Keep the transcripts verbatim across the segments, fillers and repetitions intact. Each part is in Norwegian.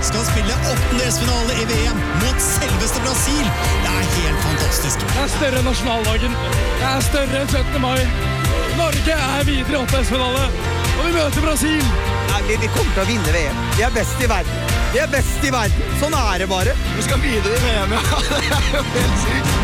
skal spille åttendelsfinale i V M mot selveste Brasil. Det er helt fantastisk. Det er større enn nasjonaldagen. Det er større enn syttende mai. Norge er videre i åttendelsfinale, og vi møter Brasil. Nei, vi, vi kommer til å vinne V M. Vi er best i verden. Vi er best i verden. Sånn er det bare. Vi skal videre i V M, ja. Det er jo helt sykt.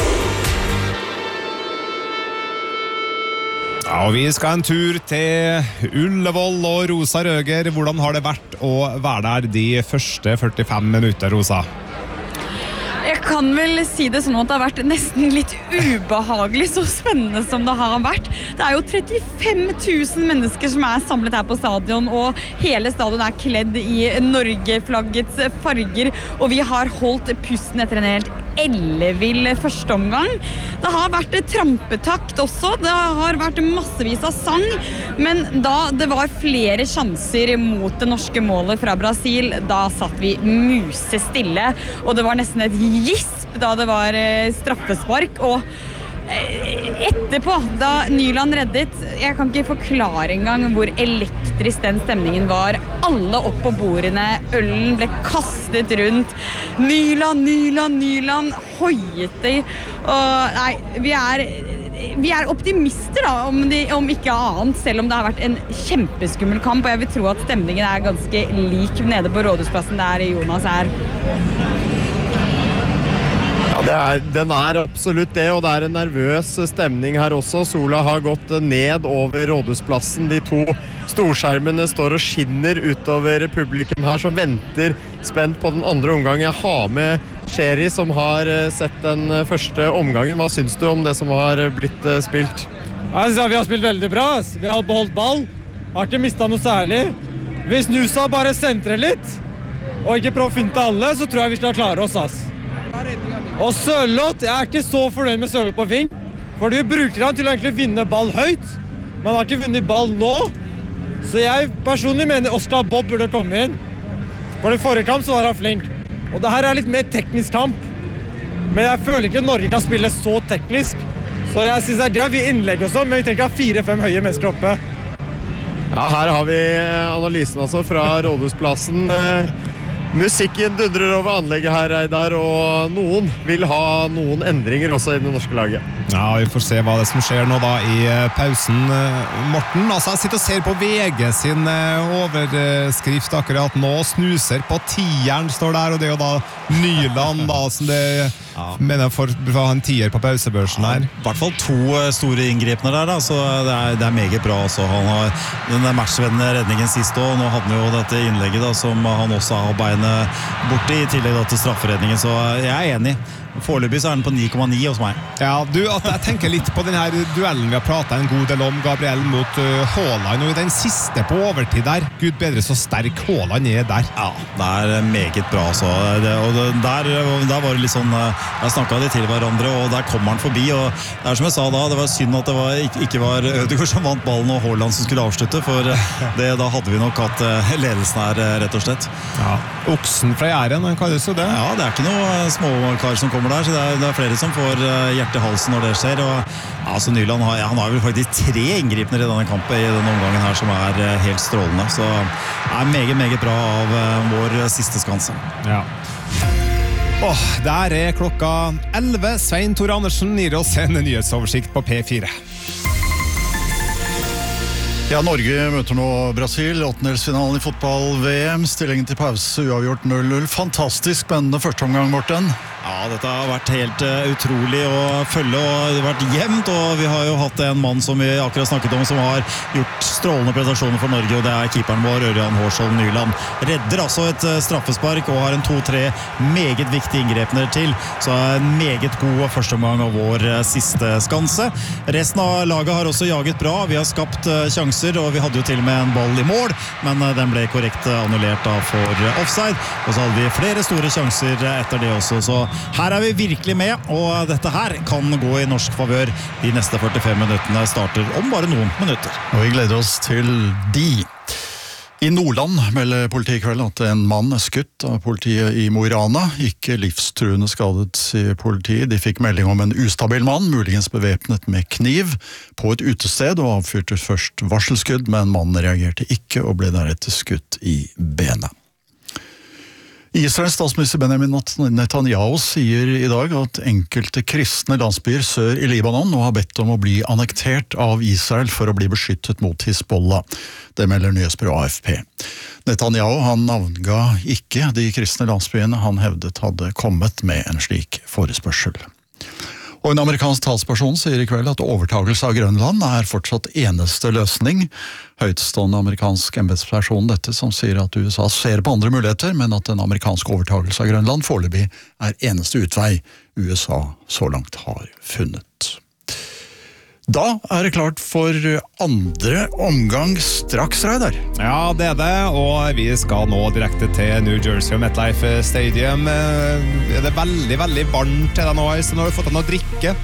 Ja, og vi skal en tur til Ullevål og Rosa Røger. Hvordan har det vært å være der de første førtifem minutter, Rosa? Jeg kan vel si det sånn at det har vært nesten litt ubehagelig, så spennende som det har vært. Det er jo trettifem tusen mennesker som er samlet her på stadion, og hele stadion er kledd i Norge-flaggets farger, og vi har holdt pusten etter en helt ellevill første omgang. Det har vært trampetakt også, det har vært massevis av sang, men da det var flere sjanser mot det norske målet fra Brasil, da satt vi musestille, og det var nesten et gisp da det var straffespark, og etterpå, da Nyland reddet, jeg kan ikke forklare engang hvor elektrisk den stemningen var. Alle opp på bordene, ølen ble kastet rundt. Nyland, Nyland, Nyland, hoiet de. Og nei, vi er, vi er optimister da, om, de, om ikke annet, selv om det har vært en kjempeskummel kamp, og jeg vil tro at stemningen er ganske lik nede på Rådhusplassen der Jonas er. Ja, det er, den er absolutt det, og det er en nervøs stemning her også. Sola har gått ned over Rådhusplassen. De to storskjermene står og skinner utover publikum her, som venter spent på den andre omgangen. Jeg har med Sherry, som har sett den første omgangen. Hva synes du om det som har blitt spilt? Jeg synes vi har spilt veldig bra. Vi har beholdt ball. Har ikke mistet noe særlig. Hvis Nusa bare sentrer litt, og ikke prøver å finte alle, så tror jeg vi skal klare oss, ass. Og Sørloth, jeg er ikke så fornøyd med Sørloth på ving, for du bruker han til å egentlig vinne ball høyt, men han har ikke vunnet ball nå, så jeg personlig mener Oskar Bob burde komme inn. For i forrige kamp så var han flink, og det her er litt mer teknisk kamp, men jeg føler ikke Norge kan spille så teknisk, så jeg synes det er greit vi innlegger oss om, men vi tenker ha fire-fem høye mennesker oppe. Ja, her har vi analysen altså fra Rådhusplassen. Musikken dundrer over anlegget her, Reidar, og noen vil ha noen endringer også i det norske laget. Ja, vi får se hva det som skjer nå da i pausen. Morten, altså jeg sitter og ser på V G sin overskrift akkurat nå. Snuser på tieren står der, og det er jo da Nyland da, som det ja. mener for å ha en tier på pausebørsen her. I hvert fall to store inngrepene der da, så det er, det er meget bra også. Han har den matchvennende redningen sist også, nå hadde han jo dette innlegget da, som han også har beinet borte i tillegg da, til strafferedningen, så jeg er enig. Foreløpig så er den på ni komma ni hos meg. Ja, du, at jeg tenker litt på den her duellen vi har pratet en god del om, Gabriel mot uh, Haaland, og i den siste på overtid der, Gud bedre så sterk Haaland er der. Ja, det er meget bra altså. Det, og det, der, der var det litt sånn, jeg snakket de til hverandre, og der kommer han forbi, og det er som jeg sa da, det var synd at det var, ikke, ikke var Ødegaard som vant ballen og Haaland som skulle avslutte, for det, da hadde vi nok hatt ledelsen her, rett og slett. Ja, oksen fra Jæren, han kalles jo det. Ja, det er ikke noe småkar som kommer der, så det er, det er flere som får hjerte i halsen når det skjer, og ja, så Nyland har, ja, han har vel faktisk tre inngripner i denne kampen i denne omgangen her som er helt strålende, så det er meget, meget bra av vår siste skanse. Ja. Åh, der er klokka elleve. Svein Tore Andersen gir oss en nyhetsoversikt på P fire. Ja, Norge møter nå Brasil, åttendelsfinalen i fotball-V M, stillingen til pause uavgjort null null. Fantastisk spennende første omgang, Morten. Ja, dette har vært helt uh, utrolig å følge, og det har vært jevnt, og vi har jo hatt en mann som vi akkurat snakket om, som har gjort strålende prestasjoner for Norge, og det er keeperen vår, Ørjan Hårsholm Nyland. Redder altså et uh, straffespark, og har en to-tre meget viktige inngrepene til, så en meget god første omgang av vår uh, siste skanse. Resten av laget har også jaget bra, vi har skapt uh, sjanser, og vi hadde jo til og med en ball i mål, men uh, den ble korrekt uh, annullert da for uh, offside, og så hadde vi flere store sjanser uh, etter det også, så her er vi virkelig med, og dette her kan gå i norsk favør. De neste førtifem minuttene starter om bare noen minutter. Og vi gleder oss til de. I Nordland melder politiet i kveld at en mann er skutt av politiet i Mo i Rana. Ikke livstruende skadet, sier politiet. De fikk melding om en ustabil mann, muligens bevæpnet med kniv, på et utested, og avfyrte først varselskudd, men mannen reagerte ikke og ble deretter skutt i benet. Israels statsminister Benjamin Netanyahu sier i dag at enkelte kristne landsbyer sør i Libanon nå har bedt om å bli annektert av Israel for å bli beskyttet mot Hizbollah. Det melder nyhetsbyrået A F P. Netanyahu han navnga ikke de kristne landsbyene han hevdet hadde kommet med en slik forespørsel. Og en amerikansk talsperson sier i kveld at overtagelse av Grønland er fortsatt eneste løsning. Høytstående amerikansk embetsperson dette som sier at U S A ser på andre muligheter, men at en amerikansk overtagelse av Grønland foreløpig er eneste utvei U S A så langt har funnet. Da er det klart for andre omgang straks, Reidar. Ja, det er det, og vi skal nå direkte til New Jersey og MetLife Stadium. Er det veldig, veldig varmt til deg nå, Øystein? Har du fått deg noe å drikke?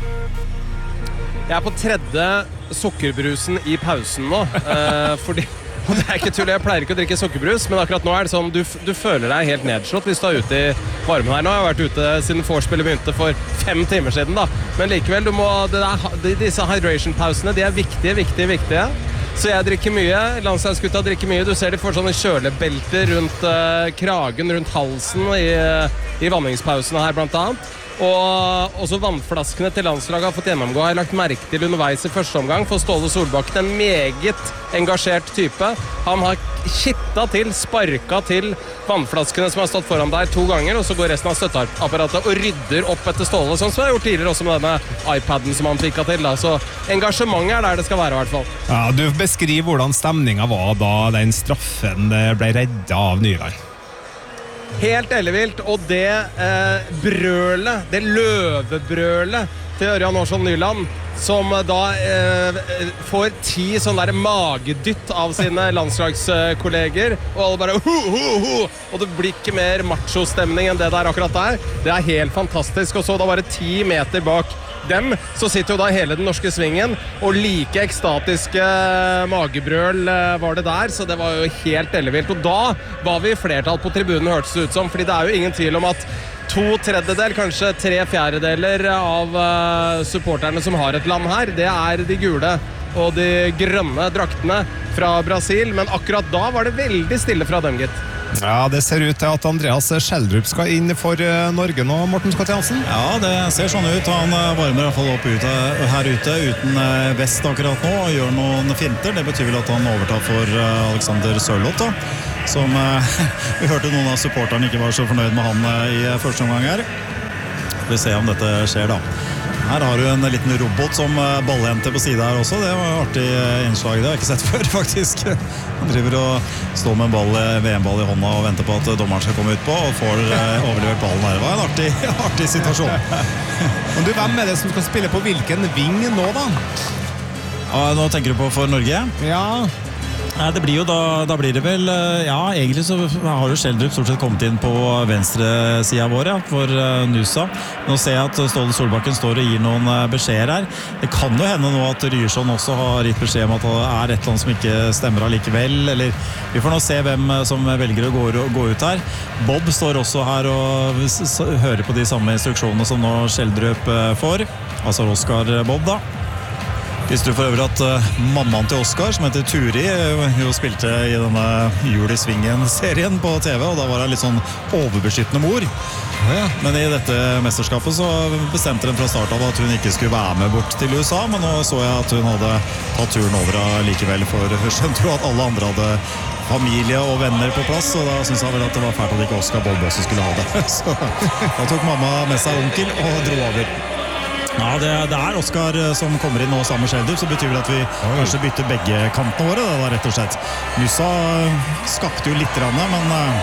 Jeg er på tredje sukkerbrusen i pausen nå, eh, fordi det er ikke tull, jeg pleier ikke å drikke sukkerbrus, men akkurat nå er det sånn, du, du føler deg helt nedslått hvis du er ute i varmen her nå. Jeg har vært ute siden vorspielet begynte for fem timer siden da, men likevel, du må, det der, disse hydration-pausene, de er viktige, viktige, viktige. Så jeg drikker mye, landslagsgutta drikker mye, du ser de får sånne kjølebelter rundt uh, kragen, rundt halsen i, i vanningspausene her blant annet. Og også vannflaskene til landslaget har fått gjennomgå. Jeg har lagt merke til underveis i første omgang for Ståle Solbakken, en meget engasjert type. Han har kitta til, sparka til vannflaskene som har stått foran der to ganger, og så går resten av støtteapparatet og rydder opp etter Ståle, sånn som jeg har gjort tidligere også med denne iPaden som han fikk til. Da. Så engasjementet er der det skal være i hvert fall. Ja, du beskriver hvordan stemningen var da den straffen ble reddet av Nyland. Helt ellevilt, og det eh, brølet, det løvebrølet til Ørjan Hårsholm Nyland, som da eh, får ti sånn der magedytt av sine landslagskolleger, og alle bare ho, ho, ho, og det blir ikke mer macho-stemning enn det der akkurat der. Det er helt fantastisk, og så da bare ti meter bak dem, så sitter jo da hele den norske svingen, og like ekstatiske magebrøl var det der, så det var jo helt ellevilt. Og da var vi i flertall på tribunen, hørtes det ut som, fordi det er jo ingen tvil om at to tredjedel, kanskje tre fjerdedeler av uh, supporterne som har et land her, det er de gule og de grønne draktene fra Brasil, men akkurat da var det veldig stille fra dem, gitt. Ja, det ser ut til at Andreas Schjelderup skal inn for Norge nå, Morten Scott-Jansen. Ja, det ser sånn ut. Han varmer i hvert fall opp ute, her ute uten vest akkurat nå og gjør noen finter. Det betyr vel at han overtar for Alexander Sørloth, da. Som vi hørte noen av supporterne ikke var så fornøyd med han i første omgang her. Vi får se om dette skjer da. Her har du en liten robot som ballhenter på siden her også. Det var et artig innslag, det har jeg ikke sett før faktisk. Han driver og står med en ball, V M-ball i hånda og venter på at dommeren skal komme ut på og får overlevert ballen her. Det var en artig, artig situasjon. Men du, hvem er det som skal spille på hvilken ving nå da? Ja, nå tenker du på for Norge? Ja. Nei, det blir jo da, da blir det vel, ja, egentlig så har jo Schjelderup stort sett kommet inn på venstre siden vår, ja, for uh, Nusa. Nå ser jeg at Ståle Solbakken står og gir noen uh, beskjeder her. Det kan jo hende nå at Ryerson også har gitt beskjed om at det er et eller annet som ikke stemmer allikevel, eller vi får nå se hvem som velger å gå, gå ut her. Bob står også her og hører på de samme instruksjonene som nå Schjelderup uh, får, altså Oscar Bob da. Visste du for øvrig at uh, mammaen til Oscar, som heter Turi, jo spilte i denne Jul i Svingen-serien på T V, og da var hun litt sånn overbeskyttende mor. Ja. Men i dette mesterskapet så bestemte den fra start av at hun ikke skulle være med bort til U S A, men nå så jeg at hun hadde tatt turen over likevel, for hun skjønte jo at alle andre hadde familie og venner på plass, og da synes jeg vel at det var fælt at ikke Oscar Bob også skulle ha det. Så da tok mamma med seg onkel og dro over. Ja, det, det er Oscar som kommer inn nå sammen med Schjelderup, så betyr det at vi Oi. kanskje bytter begge kantene våre, da, rett og slett. Nusa skapte jo litt, men uh,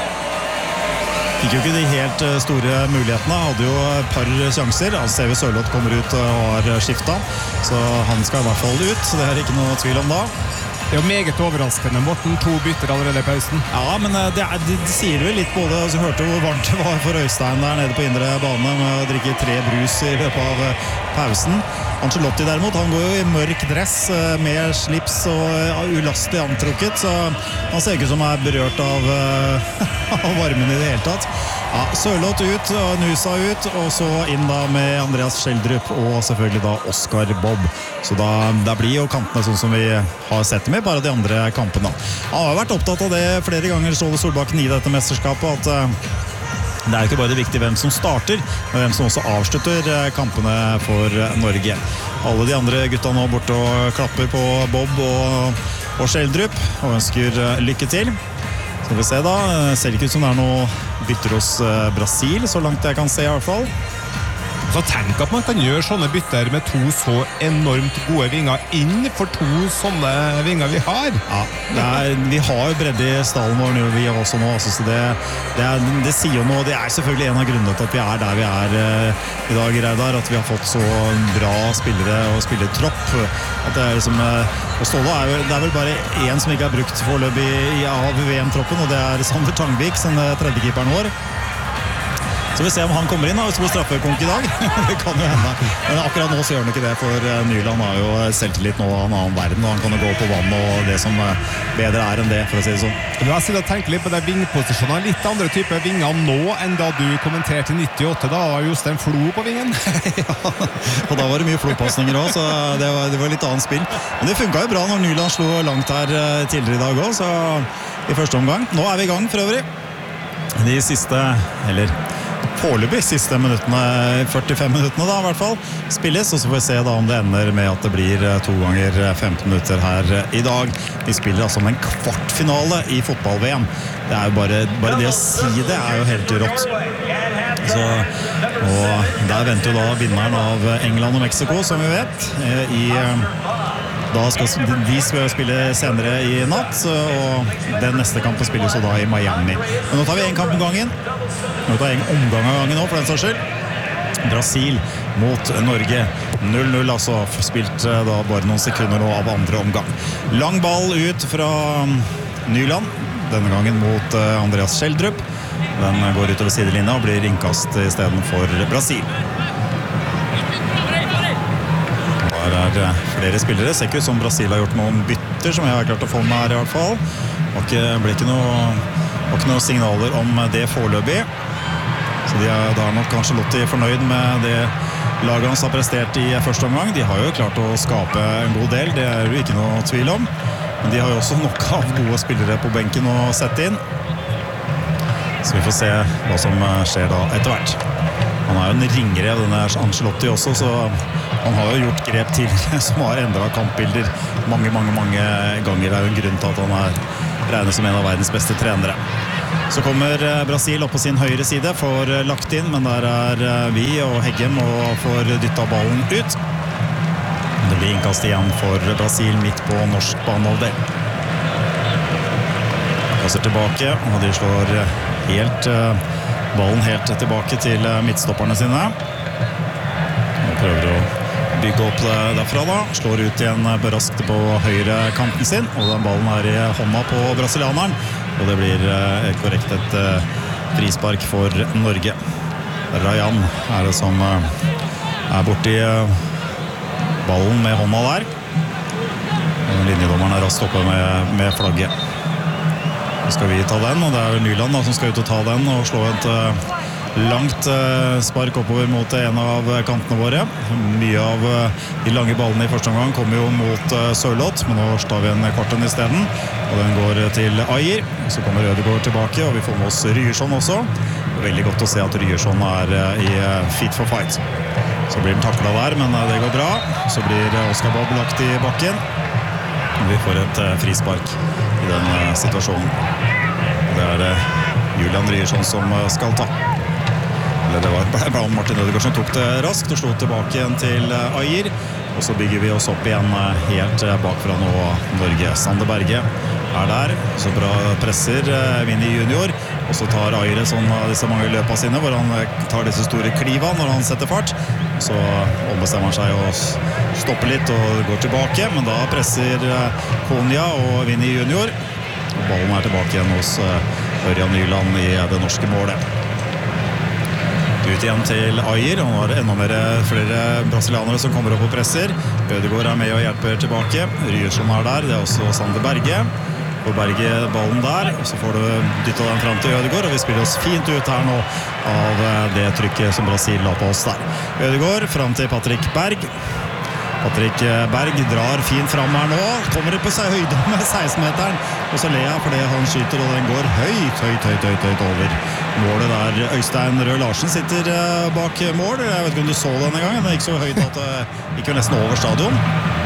fikk jo ikke de helt store mulighetene. Hadde jo et par sjanser. Altså, C V Sørloth kommer ut og har skiftet, så han skal i hvert fall ut, så det er ikke noe tvil om da. Det er jo meget overraskende, Morten, to bytter allerede i pausen. Ja, men det, er, det, det sier vel litt både, altså hørte hvor varmt det var for Øystein der nede på indre bane med å drikke tre brus i løpet av pausen. Ancelotti derimot, han går jo i mørk dress med slips og ulastig antrukket, så han ser ikke ut som han er berørt av, av varmen i det hele tatt. Ja, Sørloth ut, Nusa ut, og så inn da med Andreas Schjelderup og selvfølgelig da Oscar Bob. Så da, da blir jo kampene sånn som vi har sett med bare de andre kampene. Han har vært opptatt av det flere ganger, Ståle Solbakken i dette mesterskapet, at uh, Det er jo ikke bare det viktige hvem som starter, men hvem som også avslutter kampene for Norge. Alle de andre gutta nå borte og klapper på Bob og, og Schjelderup og ønsker lykke til. Skal vi se da, ser ikke ut som det er noe bytter hos Brasil, så langt jeg kan se i hvert fall. Så tenk at man kan gjøre sånne bytter med to så enormt gode vinger inn for to sånne vinger vi har. Ja, det er, vi har jo bredde i stallen vår vi også nå, så det, det, er, det sier jo noe, det er selvfølgelig en av grunnene til at vi er der vi er uh, i dag, Reidar, at vi har fått så bra spillere og spillertropp. At det er liksom, uh, og Ståle er jo, det er vel bare en som ikke har brukt foreløpig av V M-troppen, og det er Sander Tangvik, som er tredjekeeperen vår. Så vi ser om han kommer inn, da, hvis det blir straffekonk i dag. Det kan jo hende. Men akkurat nå så gjør han ikke det, for Nyland har jo selvtillit nå av en annen verden, og han kan jo gå på vann, og det som bedre er enn det, for å si det sånn. Du har sittet og tenkt litt på det vingposisjonen, litt andre typer vinger nå enn da du kommenterte i nittiåtte, da var Jostein Flo på vingen. Ja, og da var det mye flopasninger også, så det var, det var litt annet spill. Men det funket jo bra når Nyland slo langt her tidligere i dag også, så i første omgang. Nå er vi i gang for øvrig. De siste, eller foreløpig siste minuttene, førtifem minuttene da i hvert fall, spilles, og så får vi se da om det ender med at det blir to ganger femten minutter her i dag. Vi spiller altså om en kvartfinale i fotball-V M. Det er jo bare, bare det å si det er jo helt rått. Så, og der venter jo da vinneren av England og Mexico, som vi vet, i da skal, de skal spille senere i natt, og den neste kampen spilles jo da i Miami. Men nå tar vi en kamp om gangen. Nå tar vi en omgang av gangen nå, for den saks skyld. Brasil mot Norge. null null altså, spilt da bare noen sekunder nå av andre omgang. Lang ball ut fra Nyland, denne gangen mot Andreas Schjelderup. Den går utover sidelinja og blir innkast i stedet for Brasil. Der er flere spillere. Ser ikke ut som Brasil har gjort noen bytter, som jeg har klart å få med her i hvert fall. Det ble ikke noe, ikke noe signaler om det foreløpig. Så de er da nok kanskje Lotti fornøyd med det laget hans har prestert i første omgang. De har jo klart å skape en god del, det er jo ikke noe tvil om. Men de har jo også nok av gode spillere på benken å sette inn. Så vi får se hva som skjer da etter hvert. Han er jo en ringere av denne Ancelotti også, så han har jo gjort grep til som har endret kampbilder mange, mange, mange ganger. Det er jo en grunn til at han er regnet som en av verdens beste trenere. Så kommer Brasil opp på sin høyre side, får lagt inn, men der er vi og Heggem og får dyttet ballen ut. Det blir innkast igjen for Brasil midt på norsk banehalvdel. Kasser tilbake, og de slår helt ballen helt tilbake til midtstopperne sine. Og prøver å bygge opp derfra da. Slår ut igjen raskt på høyre kanten sin, og den ballen er i hånda på brasilianeren. Og det blir helt korrekt et frispark for Norge. Rayan er det som er borti ballen med hånda der. Og linjedommeren er raskt oppe med, med flagget. Så skal vi ta den, og det er Nyland da, som skal ut og ta den og slå et uh, langt uh, spark oppover mot en av kantene våre. Mye av uh, de lange ballene i første omgang kommer jo mot uh, Sørloth, men nå tar vi en kvarten i stedet, og den går til Ajer. Så kommer Ødegaard tilbake, og vi får med oss Ryerson også. Veldig godt å se at Ryerson er uh, i uh, fit for fight. Så blir den taklet der, men uh, det går bra. Så blir uh, Oscar Bob lagt i bakken. Vi får et uh, frispark i den uh, situasjonen. Det er uh, Julian Ryerson som uh, skal ta. Eller det var ble Martin Ødegaard som tok det raskt og slo tilbake igjen til uh, Ajer. Og så bygger vi oss opp igjen uh, helt uh, bakfra nå Norge. Sander Berge er der. Så bra presser uh, Vinny Junior. Og så tar Ajer sånn av disse mange løpene sine, hvor han uh, tar disse store kliva når han setter fart. Så ombestemmer han seg å stoppe litt og går tilbake, men da presser Konya og Vinny Junior. Og ballen er tilbake igjen hos Ørjan Nyland i det norske målet. Ut igjen til Ajer, og nå er det enda mer flere brasilianere som kommer opp og presser. Ødegaard er med og hjelper tilbake. Ryerson er der, det er også Sander Berge. Og Berge ballen der, og så får du dyttet den frem til Ødegaard, og vi spiller oss fint ut her nå av det trykket som Brasil la på oss der. Ødegaard frem til Patrick Berg. Patrick Berg drar fint fram her nå, kommer på seg høyde med seksten-meteren, og så ler jeg fordi han skyter, og den går høyt, høyt, høyt, høyt, høyt over målet der. Øystein Røe Larsen sitter bak mål, jeg vet ikke om du så denne gangen, den gikk så høyt at det gikk jo nesten over stadion.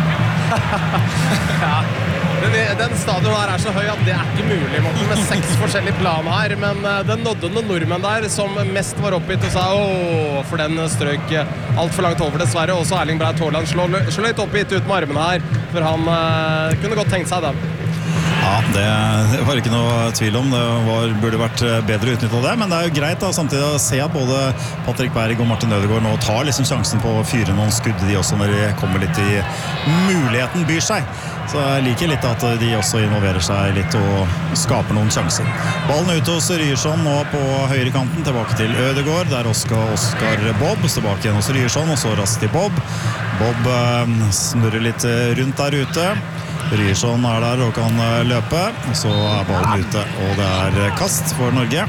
Ja, den, den stadion her er så høy at det er ikke mulig, Morten, med seks forskjellige plan her, men den nådde noen nordmenn der som mest var oppgitt og sa åh, for den strøk alt for langt over dessverre. Også Erling Braut Haaland slår, slår litt oppgitt ut med armene her, for han uh, kunne godt tenkt seg den. Ja, det, det var ikke noe tvil om. Det var, burde vært bedre utnyttet av det, men det er jo greit da, samtidig å se at både Patrick Berg og Martin Ødegaard nå tar liksom sjansen på å fyre noen skudd de også når de kommer litt i muligheten byr seg. Så jeg liker litt at de også involverer seg litt og skaper noen sjanser. Ballen ute hos Ryerson nå på høyre kanten, tilbake til Ødegaard, der Oskar, Oskar Bob, tilbake igjen hos Ryerson, og så raskt til Bob. Bob eh, snurrer litt rundt der ute. Ryerson er der og kan løpe, og så er ballen ute, og det er kast for Norge.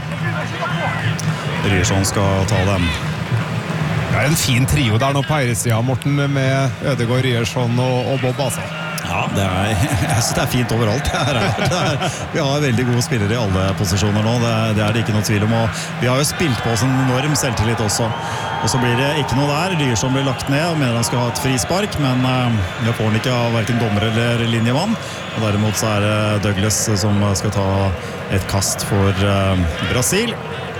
Ryerson skal ta dem. Det er en fin trio der nå på høyresiden, Morten, med Ødegaard, Ryerson og, og Bob, altså. Ja, det er, jeg synes det er fint overalt. Det er, det er, vi har veldig gode spillere i alle posisjoner nå, det, det er det ikke noe tvil om. Og vi har jo spilt på oss en enorm selvtillit også. Og så blir det ikke noe der. Ryerson blir lagt ned og mener han skal ha et frispark, men uh, det får han ikke av hverken dommer eller linjemann. Og derimot så er det Douglas som skal ta et kast for uh, Brasil.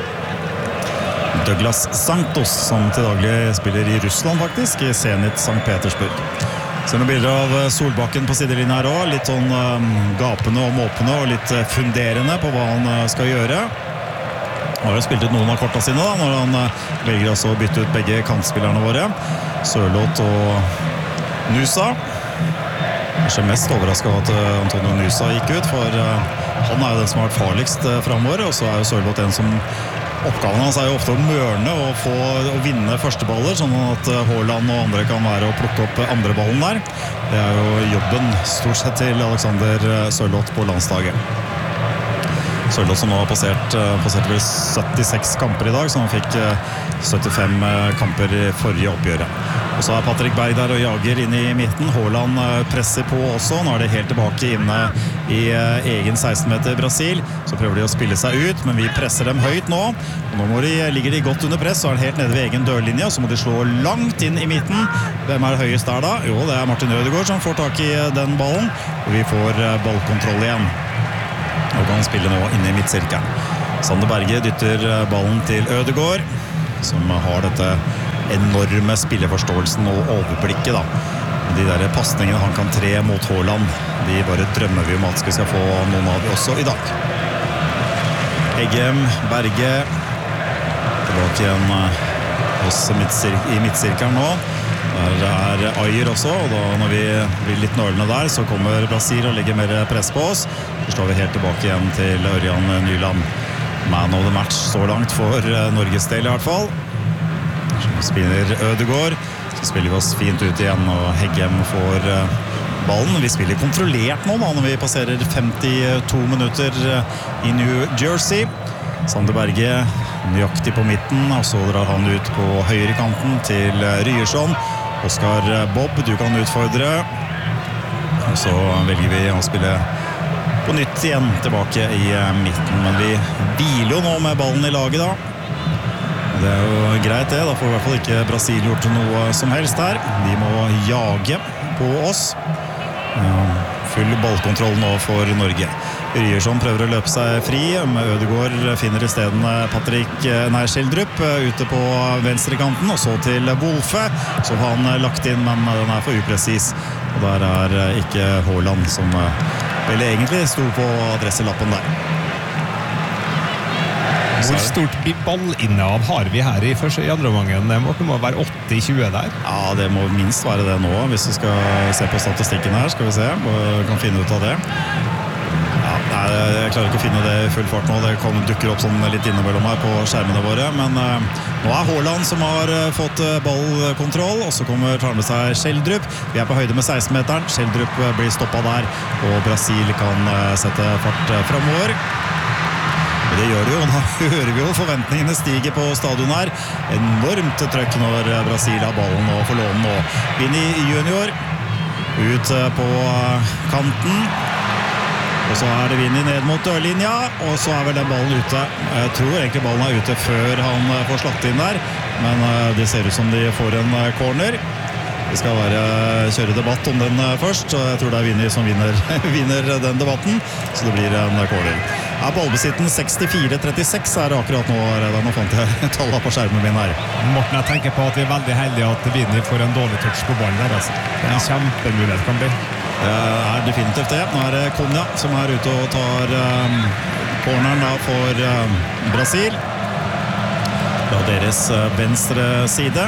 Douglas Santos, som til daglig spiller i Russland faktisk, i Zenit Sankt Petersburg. Så noen bilder av Solbakken på sidelinjen her også, litt sånn um, gapende og måpende og litt funderende på hva han uh, skal gjøre. Han har jo spilt ut noen av kortene sine da, når han uh, velger også å bytte ut begge kantspillerne våre. Sørloth og Nusa. Kanskje mest overrasket at uh, Antonio Nusa gikk ut, for uh, han er jo den som har vært farligst uh, fremover, og så er jo Sørloth en som oppgaven hans er jo ofte å mørne og få å vinne første baller, sånn at Haaland og andre kan være å plukke opp andre ballen der. Det er jo jobben stort sett til Alexander Sørloth på landslaget. Sørloth som nå har passert, passert vel syttiseks kamper i dag, så han fikk syttifem kamper i forrige oppgjøret. Og så er Patrick Berg der og jager inn i midten. Haaland presser på også. Nå er det helt tilbake inne i egen seksten meter Brasil. Så prøver de å spille seg ut, men vi presser dem høyt nå. Og nå må de, ligger de godt under press, så er det helt nede ved egen dørlinje, og så må de slå langt inn i midten. Hvem er høyest der da? Jo, det er Martin Ødegaard som får tak i den ballen, og vi får ballkontroll igjen. Og kan spille nå inne i midtsirkelen. Sander Berge dytter ballen til Ødegaard, som har dette enorme spilleforståelsen og overblikket da. De der passningene han kan tre mot Haaland, de bare drømmer vi om at vi skal få noen av også i dag. Eggem, Berge, tilbake igjen hos midtsir i midtsirkelen nå. Der er Ayer også, og da når vi blir litt nølende der, så kommer Brasil og legger mer press på oss. Så slår vi helt tilbake igjen til Ørjan Nyland. Man of the match så langt for Norges del i hvert fall. Så spiller Ødegaard, så spiller vi oss fint ut igjen, og Heggem får ballen. Vi spiller kontrollert nå da, når vi passerer femtito minutter i New Jersey. Sander Berge nøyaktig på midten, og så drar han ut på høyre kanten til Ryerson. Oskar Bob, du kan utfordre. Og så velger vi å spille på nytt igjen tilbake i midten, men vi hviler jo nå med ballen i laget da. Det er jo greit det, da får i hvert fall ikke Brasil gjort noe som helst her. De må jage på oss. Full ballkontroll nå for Norge. Ryerson prøver å løpe seg fri. Ødegaard finner i stedet Patrick nei, Schjelderup ute på venstrekanten, og så til Wolfe. Så har han lagt inn, men den er for upresis. Og der er ikke Haaland som vel egentlig sto på adresselappen der. Hvor stort ballinnehav har vi her i første i andre omgangen? Det må være åtti tjue der. Ja, det må minst være det nå, hvis vi skal se på statistikken her. Skal vi se, vi kan finne ut av det. Ja, nei, jeg klarer ikke å finne det i full fart nå. Det kommer, dukker opp sånn litt innimellom her på skjermene våre. Men uh, nå er Haaland som har uh, fått uh, ballkontroll, og så kommer tar med seg Schjelderup. Vi er på høyde med seksten meteren. Schjelderup uh, blir stoppet der, og Brasil kan uh, sette fart uh, fremover. Og det gjør det jo, da hører vi jo forventningene stiger på stadion her. Enormt trøkk når Brasil har ballen og får lånen nå. Vini Junior ut på kanten. Og så er det Vini ned mot dørlinja, og så er vel den ballen ute. Jeg tror egentlig ballen er ute før han får slått inn der, men det ser ut som de får en corner. Vi skal være, kjøre debatt om den først, og jeg tror det er Vini som vinner, vinner den debatten, så det blir en corner. Er ballbesitten sekstifire trettiseks er det akkurat nå, Reidar. Nå fant jeg tallet på skjermen min her. Morten, jeg tenker på at vi er veldig heldige at Vini får en dårlig touch på ballen der, altså. Det er en kjempemulighet kan bli. Det er definitivt det. Nå er det Konya som er ute og tar um, corneren da for um, Brasil. Fra deres uh, venstre side.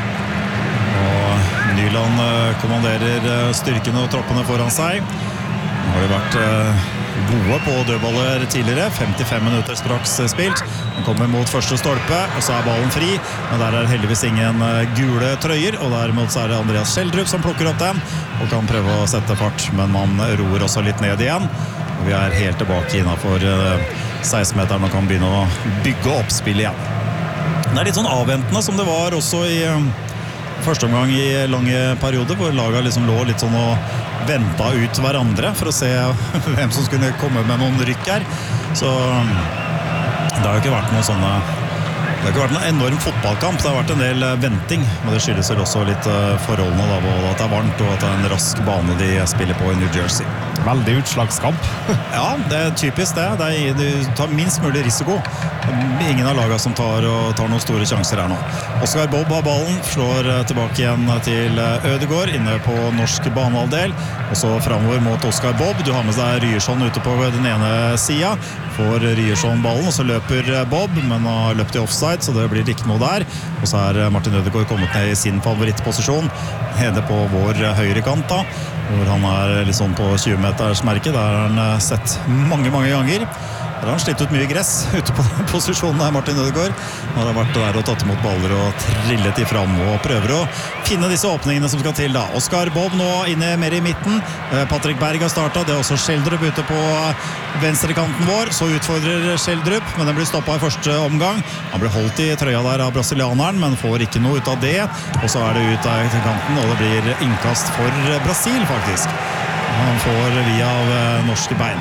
Og Nyland uh, kommanderer uh, styrkene og troppene foran seg. Nå har det vært uh, gode på dødballer tidligere. femtifem minutter straks spilt. Den kommer mot første stolpe, og så er ballen fri. Men der er heldigvis ingen gule trøyer, og dermed så er det Andreas Schjelderup som plukker opp den, og kan prøve å sette fart, men man roer også litt ned igjen. Og vi er helt tilbake innenfor seksten-meteren og kan begynne å bygge opp spill igjen. Det er litt sånn avventende som det var også i første omgang i lange perioder, hvor laget liksom lå litt sånn og ventet ut hverandre for å se hvem som skulle komme med noen rykk her. Så det har jo ikke vært noe sånne Det har ikke vært noen enorm fotballkamp. Det har vært en del venting, men det skyldes vel også litt forholdene da, både at det er varmt og at det er en rask bane de spiller på i New Jersey. Veldig utslagskamp. Ja, det er typisk det. det er, du tar minst mulig risiko. Ingen av lagene som tar, og tar noen store sjanser her nå. Oscar Bob har ballen, slår tilbake igjen til Ødegaard inne på norsk banehalvdel, og så fremover mot Oscar Bob. Du har med deg Ryerson ute på den ene siden, får Ryerson ballen, og så løper Bob, men har løpt i offside, så det blir ikke noe der. Og så er Martin Ødegaard kommet ned i sin favorittposisjon, nede på vår høyre kant da, hvor han er litt sånn på tjue-meters merke. Der har han sett mange, mange ganger. Der har han slitt ut mye gress ute på den posisjonen her, Martin Ødegaard. Han har vært der og tatt imot baller og trillet i fram og prøver å finne disse åpningene som skal til da. Oscar Bob nå inne mer i midten. Patrick Berg har startet. Det er også Schjelderup ute på venstrekanten vår. Så utfordrer Schjelderup, men den blir stoppet i første omgang. Han blir holdt i trøya der av brasilianeren, men får ikke noe ut av det. Og så er det ut av kanten, og det blir innkast for Brasil faktisk. Han får via av norske bein.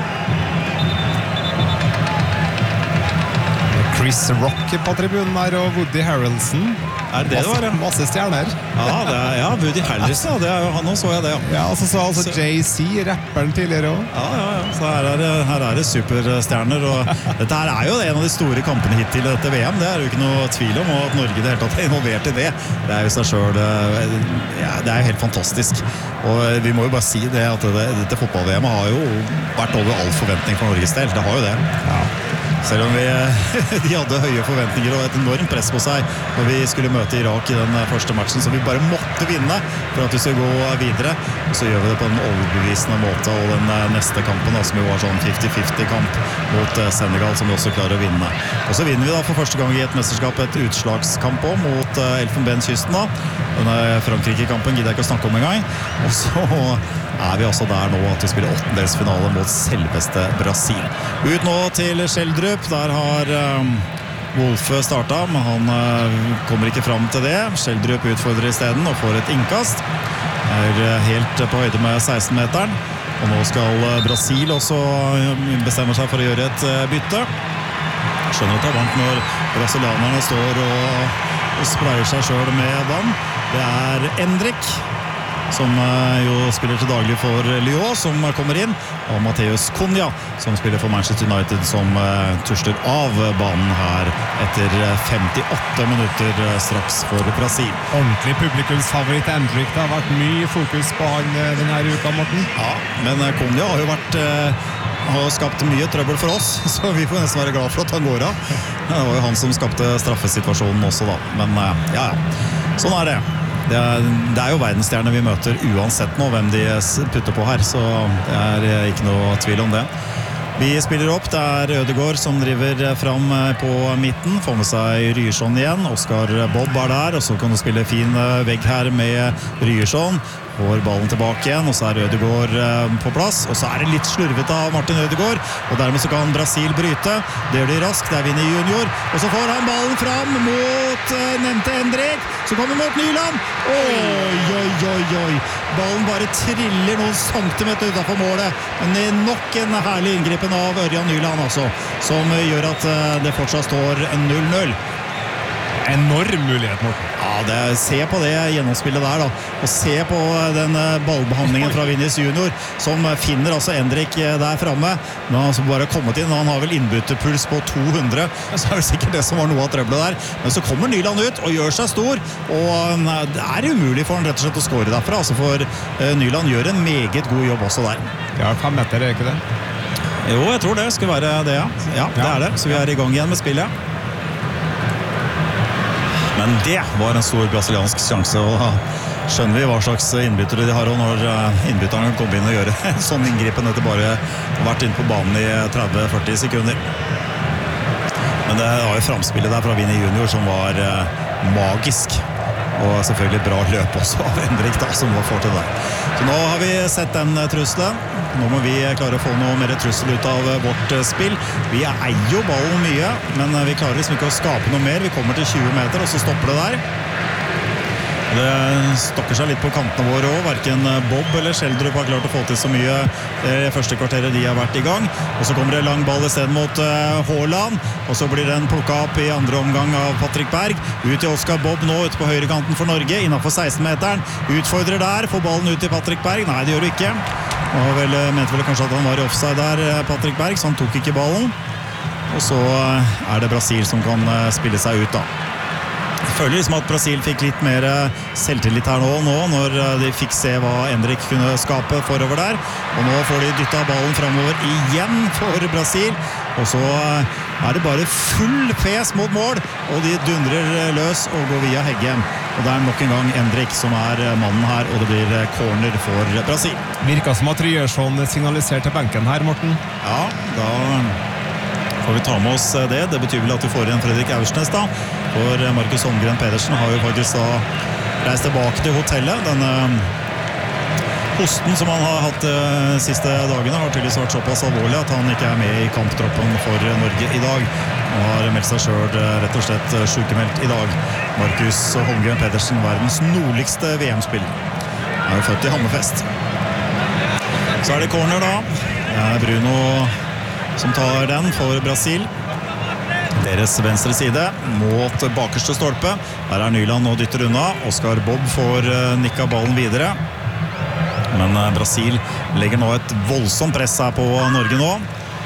Chris Rock på tribunen her, og Woody Harrelson. Er det det var, ja? Masse stjerner. Ja, det er, ja, Woody Harrelson, ja, det er jo han også, så jeg det, ja. Ja, altså, så altså Jay-Z, rapperen tidligere også. Ja, ja, ja, så her er, det, her er det superstjerner, og dette her er jo en av de store kampene hit til dette V M, det er jo ikke noe tvil om, og at Norge det hele tatt er involvert i det, det er jo seg selv, ja, det er jo helt fantastisk. Og vi må jo bare si det, at det, dette fotball-V M har jo vært over all forventning for Norges del, det har jo det. Ja. Selv om vi, de hadde høye forventninger og et enormt press på seg når vi skulle møte Irak i den første matchen, så vi bare måtte vinne for at vi skulle gå videre. Og så gjør vi det på en overbevisende måte, og den neste kampen da, som jo var sånn femti-femti kamp mot Senegal, som vi også klarer å vinne. Og så vinner vi da for første gang i et mesterskap et utslagskamp også, mot Elfenbenskysten da. Denne Frankrike-kampen gidder jeg ikke å snakke om en gang. Og så er vi altså der nå at vi spiller åttendelsfinale mot selveste Brasil. Ut nå til Schjelderup, der har um, Wolfe startet, men han uh, kommer ikke fram til det. Schjelderup utfordrer i stedet og får et innkast. Er helt på høyde med seksten-meteren. Og nå skal Brasil også bestemme seg for å gjøre et uh, bytte. Jeg skjønner at det er varmt når brasilianerne står og, og sprayer seg selv med vann. Det er Endrik, som jo spiller til daglig for Lyon, som kommer inn, og Matheus Cunha, som spiller for Manchester United, som tusler av banen her etter femtiåtte minutter straks for Brasil. Ordentlig publikumsfavoritt Endrik, det har vært mye fokus på han denne uka, Morten. Ja, men Cunha har jo vært har skapt mye trøbbel for oss, så vi får nesten være glad for at han går av. Det var jo han som skapte straffesituasjonen også da, men ja, ja, sånn er det. Det er, det er jo verdensstjerner vi møter uansett nå hvem de putter på her, så det er ikke noe tvil om det. Vi spiller opp, det er Ødegaard som driver fram på midten, får med seg Ryerson igjen, Oscar Bob er der, og så kan du spille fin vegg her med Ryerson, får ballen tilbake igjen, og så er Ødegaard eh, på plass, og så er det litt slurvet av Martin Ødegaard, og dermed så kan Brasil bryte. Det gjør de raskt, det er Vini Junior, og så får han ballen fram mot eh, nevnte Endrik, så kommer mot Nyland. Oi, oi, oi, oi. Ballen bare triller noen centimeter utenfor målet, men nok en herlig inngripen av Ørjan Nyland, altså, som gjør at eh, det fortsatt står null null. Enorm mulighet, Morten. Ja, det, se på det gjennomspillet der da, og se på den ballbehandlingen fra Vinicius Junior, som finner altså Endrik der fremme. Nå har han altså bare kommet inn, han har vel innbyttepuls på to hundre, så er det sikkert det som var noe av trøbbelet der. Men så kommer Nyland ut og gjør seg stor, og det er umulig for han rett og slett å score derfra, altså for Nyland gjør en meget god jobb også der. Ja, fem meter, er ikke det? Jo, jeg tror det skal være det, ja. Ja, det er det, så vi er i gang igjen med spillet. Men det var en stor brasiliansk sjanse, og da skjønner vi hva slags innbyttere de har, og når innbytterne kommer inn og gjør en sånn inngripen etter bare vært inn på banen i tretti til førti sekunder. Men det var jo framspillet der fra Vini Junior som var magisk, og selvfølgelig bra løp også av Endrik da, som får til der. Så nå har vi sett den trusselen. Nå må vi klare å få noe mer trussel ut av vårt spill. Vi eier jo ballen mye, men vi klarer liksom ikke å skape noe mer. Vi kommer til tjue meter, og så stopper det der. Det stokker seg litt på kantene våre også. Hverken Bob eller Sheldrup har klart å få til så mye det første kvarteret de har vært i gang. Og så kommer det lang ball i stedet mot Haaland, og så blir den plukket opp i andre omgang av Patrick Berg. Ut til Oscar Bob nå ute på høyre kanten for Norge, innenfor seksten-meteren. Utfordrer der, får ballen ut til Patrick Berg. Nei, det gjør du ikke. Og vel, mente vel kanskje at han var i offside der, Patrick Berg, så han tok ikke ballen. Og så er det Brasil som kan spille seg ut da. Jeg føler liksom at Brasil fikk litt mer selvtillit her nå, nå når de fikk se hva Endrik kunne skape forover der. Og nå får de dyttet ballen fremover igjen for Brasil. Og så er det bare full fes mot mål, og de dundrer løs og går via Heggem. Og det er nok en gang Endrik som er mannen her, og det blir corner for Brasil. Virker som at Ryerson signaliserte til benken her, Morten. Ja, da får vi ta med oss det. Det betyr vel at vi får igjen Fredrik Aursnes da. For Markus Holmgren Pedersen har jo faktisk da reist tilbake til hotellet. Denne hosten som han har hatt de siste dagene har tydeligvis vært såpass alvorlig at han ikke er med i kamptroppen for Norge i dag. Han har meldt seg selv rett og slett sykemeldt i dag. Markus Holmgren Pedersen, verdens nordligste V M-spiller. Han er jo født i Hammerfest. Så er det corner da. Det er Bruno som tar den for Brasil. Deres venstre side mot bakerste stolpe. Der er Nyland og dytter unna. Oscar Bob får nikka ballen videre. Men Brasil legger nå et voldsomt press her på Norge nå.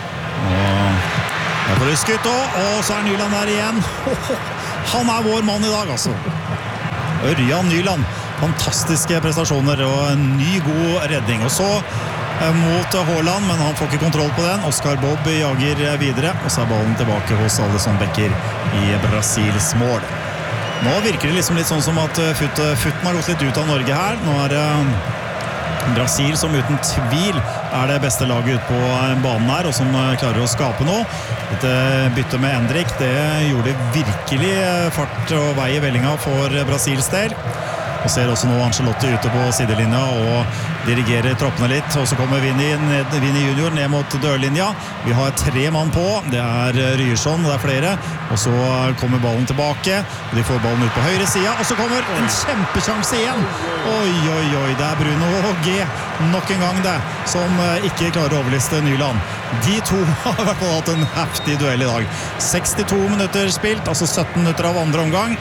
Og der får de skutt også, og så er Nyland der igjen. Han er vår mann i dag, altså. Ørjan Nyland. Fantastiske prestasjoner og en ny god redning. Og så mot Haaland, men han får ikke kontroll på den. Oscar Bob jager videre, og så er ballen tilbake hos Alisson Becker i Brasils mål. Nå virker det liksom litt sånn som at futten har gått litt ut av Norge her. Nå er det Brasil som uten tvil er det beste laget ut på banen her, og som klarer å skape noe. Dette byttet med Endrik, det gjorde virkelig fart og vei i vellinga for Brasils del. Og ser også nå Ancelotti ute på sidelinja og dirigerer troppene litt. Og så kommer Vini, ned, Vini Junior ned mot dørlinja. Vi har tre mann på. Det er Ryerson, det er flere. Og så kommer ballen tilbake. De får ballen ut på høyre siden. Og så kommer en kjempesjanse igjen. Oi, oi, oi. Det er Bruno G. Nok en gang det. Som ikke klarer å overliste Nyland. De to har i hvert fall hatt en heftig duell i dag. sekstito minutter spilt, altså sytten minutter av andre omgang.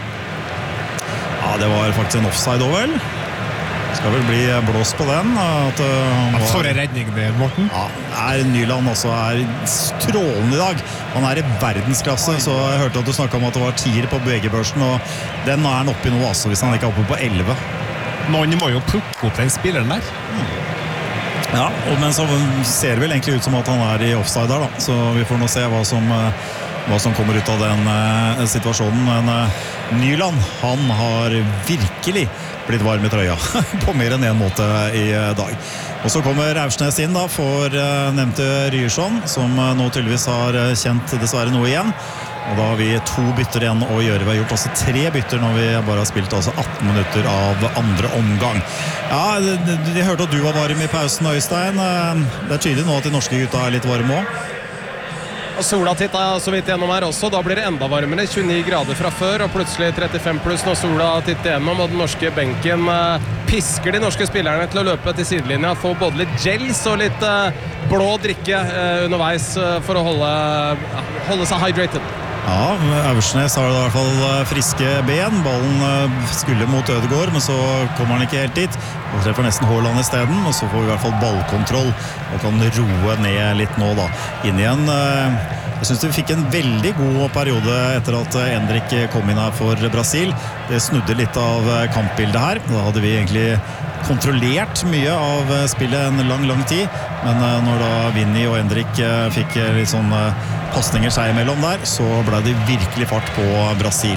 Ja, det var faktisk en offside også vel. Skal vel bli blåst på den. At, uh, ja, for en redning det, Morten. Ja, er Nyland også er strålende i dag. Han er i verdensklasse, så jeg hørte at du snakket om at det var tier på B G-børsen, og den er han oppe i nå, altså, hvis han ikke er oppe på elleve. Noen må jo plukke opp den spilleren der. Mm. Ja, og, men så ser det vel egentlig ut som at han er i offside der, da. Så vi får nå se hva som... Uh, hva som kommer ut av den uh, situasjonen, men uh, Nyland, han har virkelig blitt varm i trøya på mer enn en måte i uh, dag. Og så kommer Aursnes inn da for uh, nevnte Ryerson, som uh, nå tydeligvis har uh, kjent dessverre noe igjen. Og da har vi to bytter igjen å gjøre. Vi har gjort også tre bytter når vi bare har spilt altså atten minutter av andre omgang. Ja, jeg hørte at du var varm i pausen, Øystein. Det er tydelig nå at de norske gutta er litt varme også. Og sola titta så vidt gjennom her også. Da blir det enda varmere. tjueni grader fra før, og plutselig trettifem pluss når sola titter gjennom. Og den norske benken pisker de norske spillerne til å løpe til sidelinja. Få både litt gels og litt blå drikke underveis for å holde, holde seg hydrated. Ja, Aursnes har i hvert fall friske ben. Ballen skulle mot Ødegaard, men så kommer han ikke helt dit. Og treffer nesten Haaland i stedet, og så får vi i hvert fall ballkontroll og kan roe ned litt nå da. Inn igjen, jeg synes vi fikk en veldig god periode etter at Endrik kom inn her for Brasil. Det snudde litt av kampbildet her. Da hadde vi egentlig kontrollert mye av spillet en lang, lang tid, men når da Vinny og Endrik fikk litt sånn passninger seg imellom der, så ble det virkelig fart på Brasil.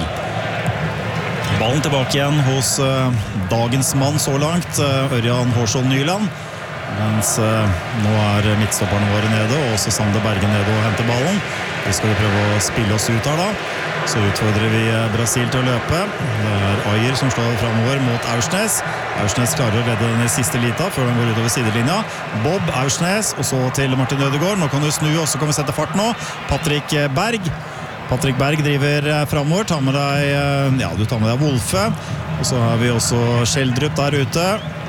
Ballen tilbake igjen hos dagens mann så langt, Ørjan Hårsvold Nyland, mens nå er midtstopperne våre nede, og også Sander Bergen nede og henter ballen. Vi skal prøve å spille oss ut her da. Så utfordrer vi Brasil til å løpe. Det er Ajer som slår fremover mot Aursnes. Aursnes klarer å redde den i siste lita før den går utover sidelinja. Bob, Aursnes, og så til Martin Ødegaard. Nå kan du snu, og så kan vi sette fart nå. Patrick Berg. Patrick Berg driver fremover. Ta med deg, ja, du tar med deg Wolfe. Og så har vi også Schjelderup der ute.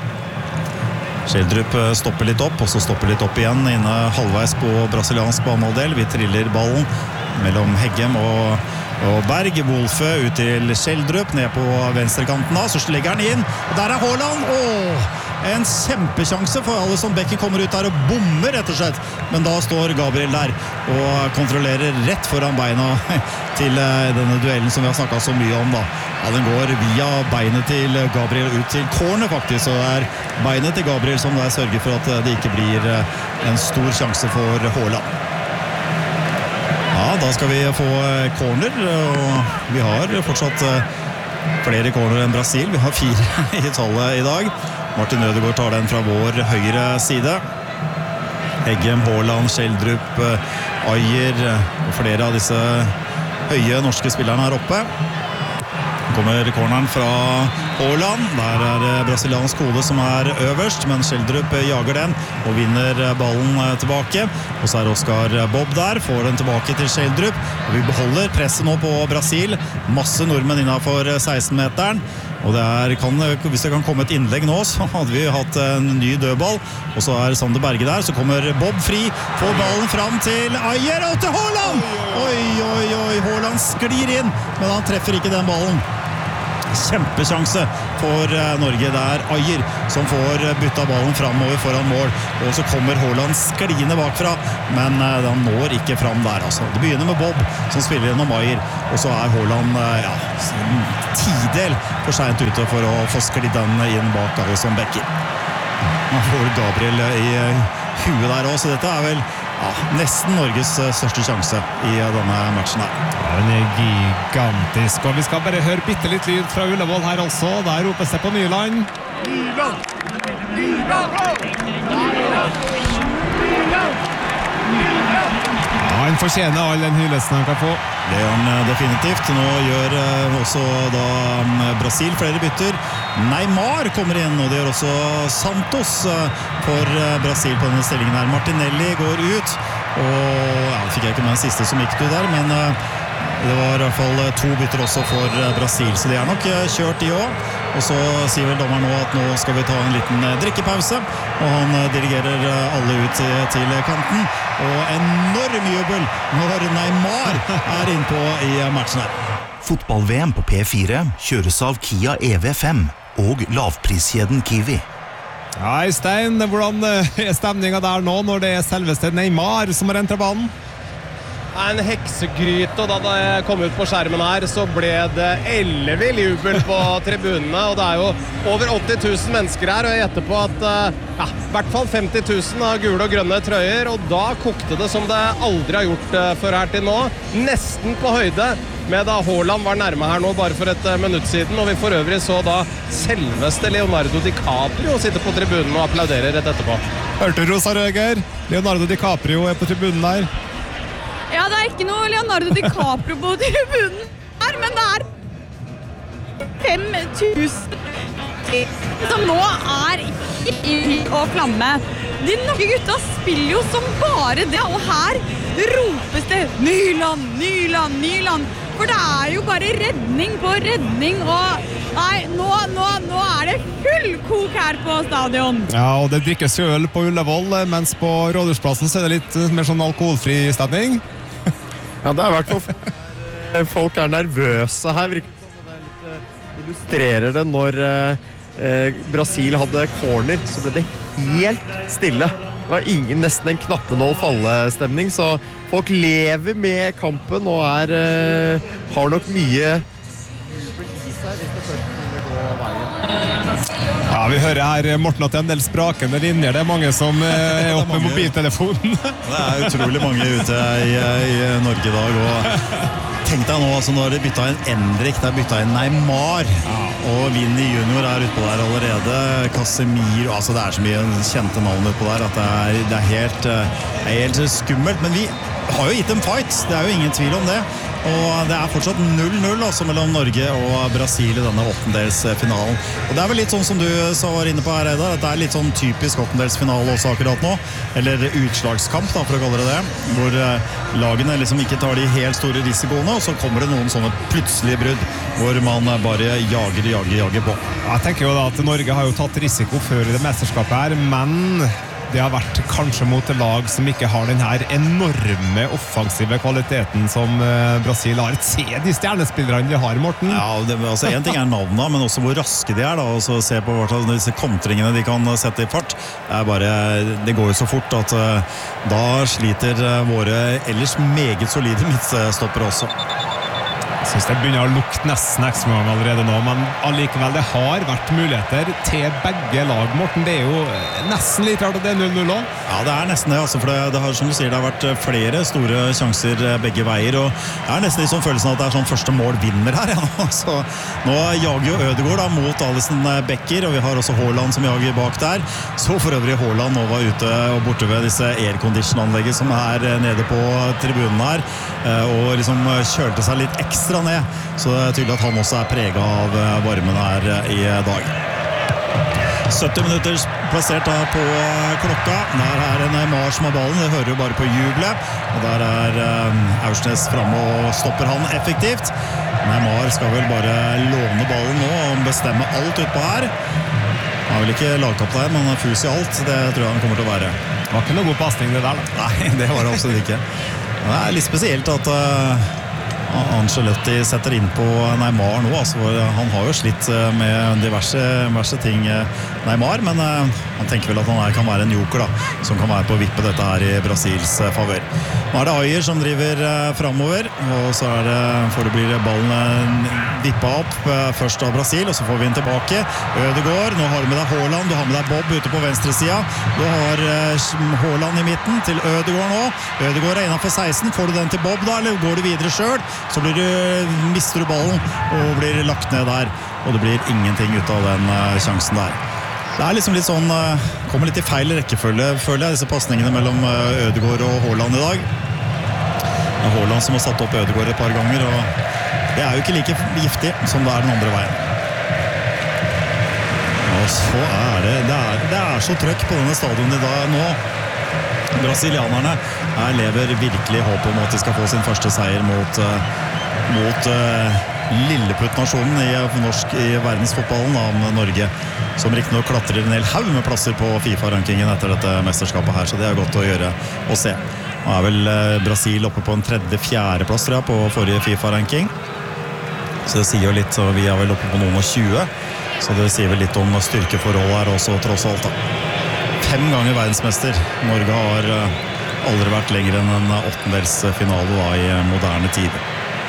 Schjelderup stopper litt opp, og så stopper litt opp igjen inne halvveis på brasiliansk banehalvdel. Vi triller ballen mellom Heggem og Og Berg, Wolfe ut til Schjelderup, ned på venstrekanten da, så legger han inn, og der er Haaland. Åh, en kjempesjanse for Alisson Becker kommer ut der og bommer rett og slett, men da står Gabriel der og kontrollerer rett foran beina til denne duellen som vi har snakket så mye om da. Ja, den går via beinet til Gabriel ut til corner faktisk, og det er beinet til Gabriel som der sørger for at det ikke blir en stor sjanse for Haaland. Ja, da skal vi få corner, og vi har fortsatt flere corner enn Brasil. Vi har fire i tallet i dag. Martin Ødegaard tar den fra vår høyre side. Heggem, Haaland, Schjelderup, Ajer og flere av disse høye norske spillerne her oppe. Kommer corneren fra Haaland. Der er det brasiliansk hode som er øverst, men Schjelderup jager den og vinner ballen tilbake. Og så er Oscar Bob der, får den tilbake til Schjelderup. Og vi beholder presset nå på Brasil. Masse nordmenn innenfor seksten-meteren. Og det er, kan, hvis det kan komme et innlegg nå, så hadde vi hatt en ny dødball. Og så er Sander Berge der, så kommer Bob fri, får ballen fram til Ajer og til Haaland! Oi, oi, oi, Haaland sklir inn, men han treffer ikke den ballen. Kjempesjanse for Norge. Det er Ajer som får bytta ballen fremover foran mål, og så kommer Haaland skliende bakfra, men han når ikke fram der altså. Det begynner med Bob som spiller gjennom Ajer, og så er Haaland ja, tidel for sent ute for å få sklidd den inn bak Alisson Becker. Man får Gabriel i huet der også, så dette er vel ja, nesten Norges største sjanse i denne matchen her. Ja, den er gigantisk, og vi skal bare høre bitte litt lyd fra Ullevål her også. Der ropes det på Nyland. Nyland! Nyland! Ja, han fortjener all den hyllelsen han kan få. Det gjør han definitivt. Nå gjør også da Brasil flere bytter. Neymar kommer inn, og det gjør også Santos for Brasil på denne stillingen her. Martinelli går ut, og ja, det fikk jeg ikke med den siste som gikk ut der, men det var i hvert fall to bytter også for Brasil, så de er nok kjørt de også. Og så sier vel dommeren nå at nå skal vi ta en liten drikkepause, og han dirigerer alle ut til, til kanten, og enorm jubel når Neymar er innpå i matchen her. Fotball-V M på P fire kjøres av Kia E V fem og lavpriskjeden Kiwi. Ja, Stein, hvordan er stemningen der nå når det er selveste Neymar som har entret banen? En heksegryte, og da det kom ut på skjermen her, så ble det ellevill jubel på tribunene, og det er jo over åtti tusen mennesker her, og jeg gjetter på at ja, i hvert fall femti tusen har gule og grønne trøyer, og da kokte det som det aldri har gjort før her til nå, nesten på høyde, med da Haaland var nærme her nå bare for et minutt siden, og vi for øvrig så da selveste Leonardo DiCaprio sitte på tribunen og applaudere rett etterpå. Hørte du, Rosa Røger? Leonardo DiCaprio er på tribunen der. Ja, det er ikke noe Leonardo DiCaprio på tribunen her, men det er fem tusen som nå er i og flamme. De norske gutta spiller jo som bare det, og her ropes det Nyland, Nyland, Nyland. For det er jo bare redning på redning, og nei, nå, nå, nå er det full kok her på stadion. Ja, og det drikkes jo øl på Ullevål, mens på Rådhusplassen så er det litt mer sånn alkoholfri stemning. Ja, det er i hvert fall folk er nervøse her, virker det som, og det er litt, uh, illustrerer det når uh, uh, Brasil hadde corner, så ble det helt stille. Det var ingen, nesten en knappenål fallestemning, så folk lever med kampen og er, uh, har nok mye i seg hvis det først kunne gå veien. Ja, vi hører her, Morten, at det er en del sprakende linjer. Det er mange som er oppe med mobiltelefonen. Det er utrolig mange ute i, i Norge i dag. Og tenk deg nå, altså, nå har de byttet inn Endrik, de har byttet inn Neymar. Og Vinny Junior er ute på der allerede. Casemiro, altså det er så mye kjente navn ute på der at det er, det er, helt, det er helt skummelt. Men vi har jo gitt dem fight, det er jo ingen tvil om det. Og det er fortsatt null null altså, mellom Norge og Brasil i denne åttendelsfinalen. Og det er vel litt sånn som du sa var inne på her, Eidar, at det er litt sånn typisk åttendelsfinale også akkurat nå. Eller utslagskamp, da, for å kalle det det. Hvor lagene liksom ikke tar de helt store risikoene, og så kommer det noen sånne plutselige brudd hvor man bare jager, jager, jager på. Jeg tenker jo da at Norge har jo tatt risiko før i det mesterskapet her, men det har vært kanskje mot et lag som ikke har den her enorme offensive kvaliteten som Brasil har. Se de stjernespillerne de har, Morten. Ja, det, altså en ting er navnene, men også hvor raske de er da, og så se på disse kontringene de kan sette i fart. Det er bare, det går jo så fort at uh, da sliter våre ellers meget solide midtstoppere også. Jeg synes det begynner å lukte nesten ekstraomgang allerede nå, men allikevel det har vært muligheter til begge lag, Morten. Det er jo nesten litt rart at det er null null også. Ja, det er nesten det, altså, for det, det har, som du sier, det har vært flere store sjanser begge veier, og det er nesten litt sånn følelsen at det er sånn første mål vinner her, ja. Så nå jager jo Ødegaard da mot Alisson Becker, og vi har også Haaland som jager bak der. Så for øvrig Haaland nå var ute og borte ved disse aircondition-anlegget som er nede på tribunen her, og liksom kjølte seg litt ekstra ned. Så det er tydelig at han også er preget av varmen her i dag. sytti minutter plassert da på klokka. Der er det Neymar som har ballen. Det hører jo bare på jubelet. Og der er uh, Aursnes fremme og stopper han effektivt. Neymar skal vel bare låne ballen nå og bestemme alt utpå her. Han er vel ikke lagkaptein, men han er fus i alt. Det tror jeg han kommer til å være. Det var ikke noe god passning det der, da. Nei, det var det absolutt ikke. Det er litt spesielt at uh, Ancelotti setter inn på Neymar nå, altså, han har jo slitt med diverse, diverse ting, Neymar, men uh, han tenker vel at han er, kan være en joker da, som kan være på vippe dette her i Brasils uh, favør. Nå er det Ayer som driver uh, fremover, og så er det, for det blir ballen uh, vippet opp uh, først av Brasil, og så får vi inn tilbake. Ødegaard, nå har du med deg Haaland, du har med deg Bob ute på venstre siden, du har uh, Haaland i midten til Ødegaard nå. Ødegaard er innenfor seksten, får du den til Bob da, eller går du videre selv? Så blir du, mister du ballen og blir lagt ned der, og det blir ingenting ut av den uh, sjansen der. Det er liksom litt sånn, uh, kommer litt i feil rekkefølge, føler jeg, disse passningene mellom uh, Ødegaard og Haaland i dag. Det er Haaland som har satt opp Ødegaard et par ganger, og det er jo ikke like giftig som det er den andre veien. Og så er det, det er, det er så trøkk på denne stadion i dag nå. Brasilianerne her lever virkelig håp om at de skal få sin første seier mot, uh, mot uh, lilleputtnasjonen i, norsk, i verdensfotballen av Norge, som riktig nok klatrer en hel haug med plasser på FIFA-rankingen etter dette mesterskapet her, så det er godt å gjøre å se. Nå er vel uh, Brasil oppe på en tredje-fjerde plass tror jeg, på forrige FIFA-ranking, så det sier jo litt, og vi er vel oppe på noen og tjue, så det sier vel litt om styrkeforholdet her også, tross alt da. Fem ganger verdensmester. Norge har aldri vært lenger enn en åttendelsfinale da, i moderne tid.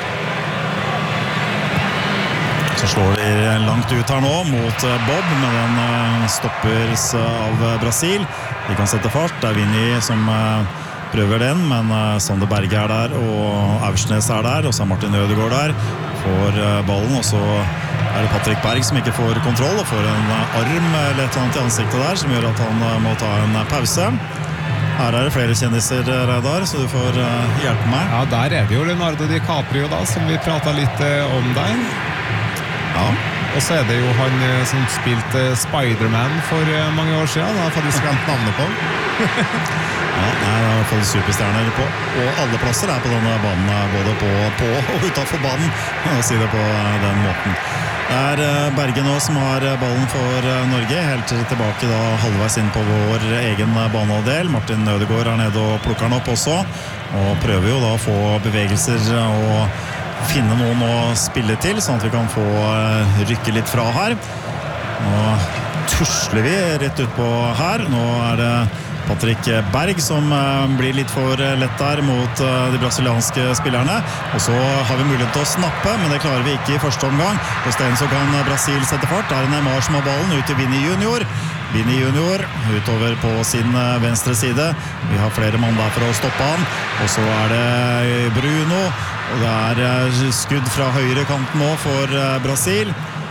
Så slår de langt ut her nå mot Bob, men den stoppes av Brasil. De kan sette fart. Det er Vinny som prøver den, men Sander Berge er der, og Aursnes er der, og så er Martin Ødegaard der. Får ballen, og så er det Patrick Berg som ikke får kontroll og får en arm eller et eller annet i ansiktet der som gjør at han må ta en pause. Her er det flere kjendiser, Reidar, så du får uh, hjelpe meg. Ja, der er det jo Leonardo DiCaprio da, som vi pratet litt uh, om der. Ja. Og så er det jo han uh, som spilte Spider-Man for uh, mange år siden. Da har jeg faktisk glemt navnet på. Ja, det er i hvert fall superstjerner på. Og alle plasser er på denne banen, både på, på og utenfor banen, å si det på den måten. Det er Berge nå som har ballen for Norge, helt tilbake da halvveis inn på vår egen banehalvdel. Martin Ødegaard er nede og plukker den opp også, og prøver jo da å få bevegelser og finne noen å spille til, sånn at vi kan få rykke litt fra her. Nå tusler vi rett ut på her. Nå er det Patrick Berg som blir litt for lett der mot de brasilianske spillerne, og så har vi mulighet til å snappe, men det klarer vi ikke i første omgang. På stedet så kan Brasil sette fart. Der er Neymar som har ballen ut til Vini Junior. Vini Junior utover på sin venstre side. Vi har flere mann der for å stoppe han, og så er det Bruno, og det er skudd fra høyre kanten nå for Brasil.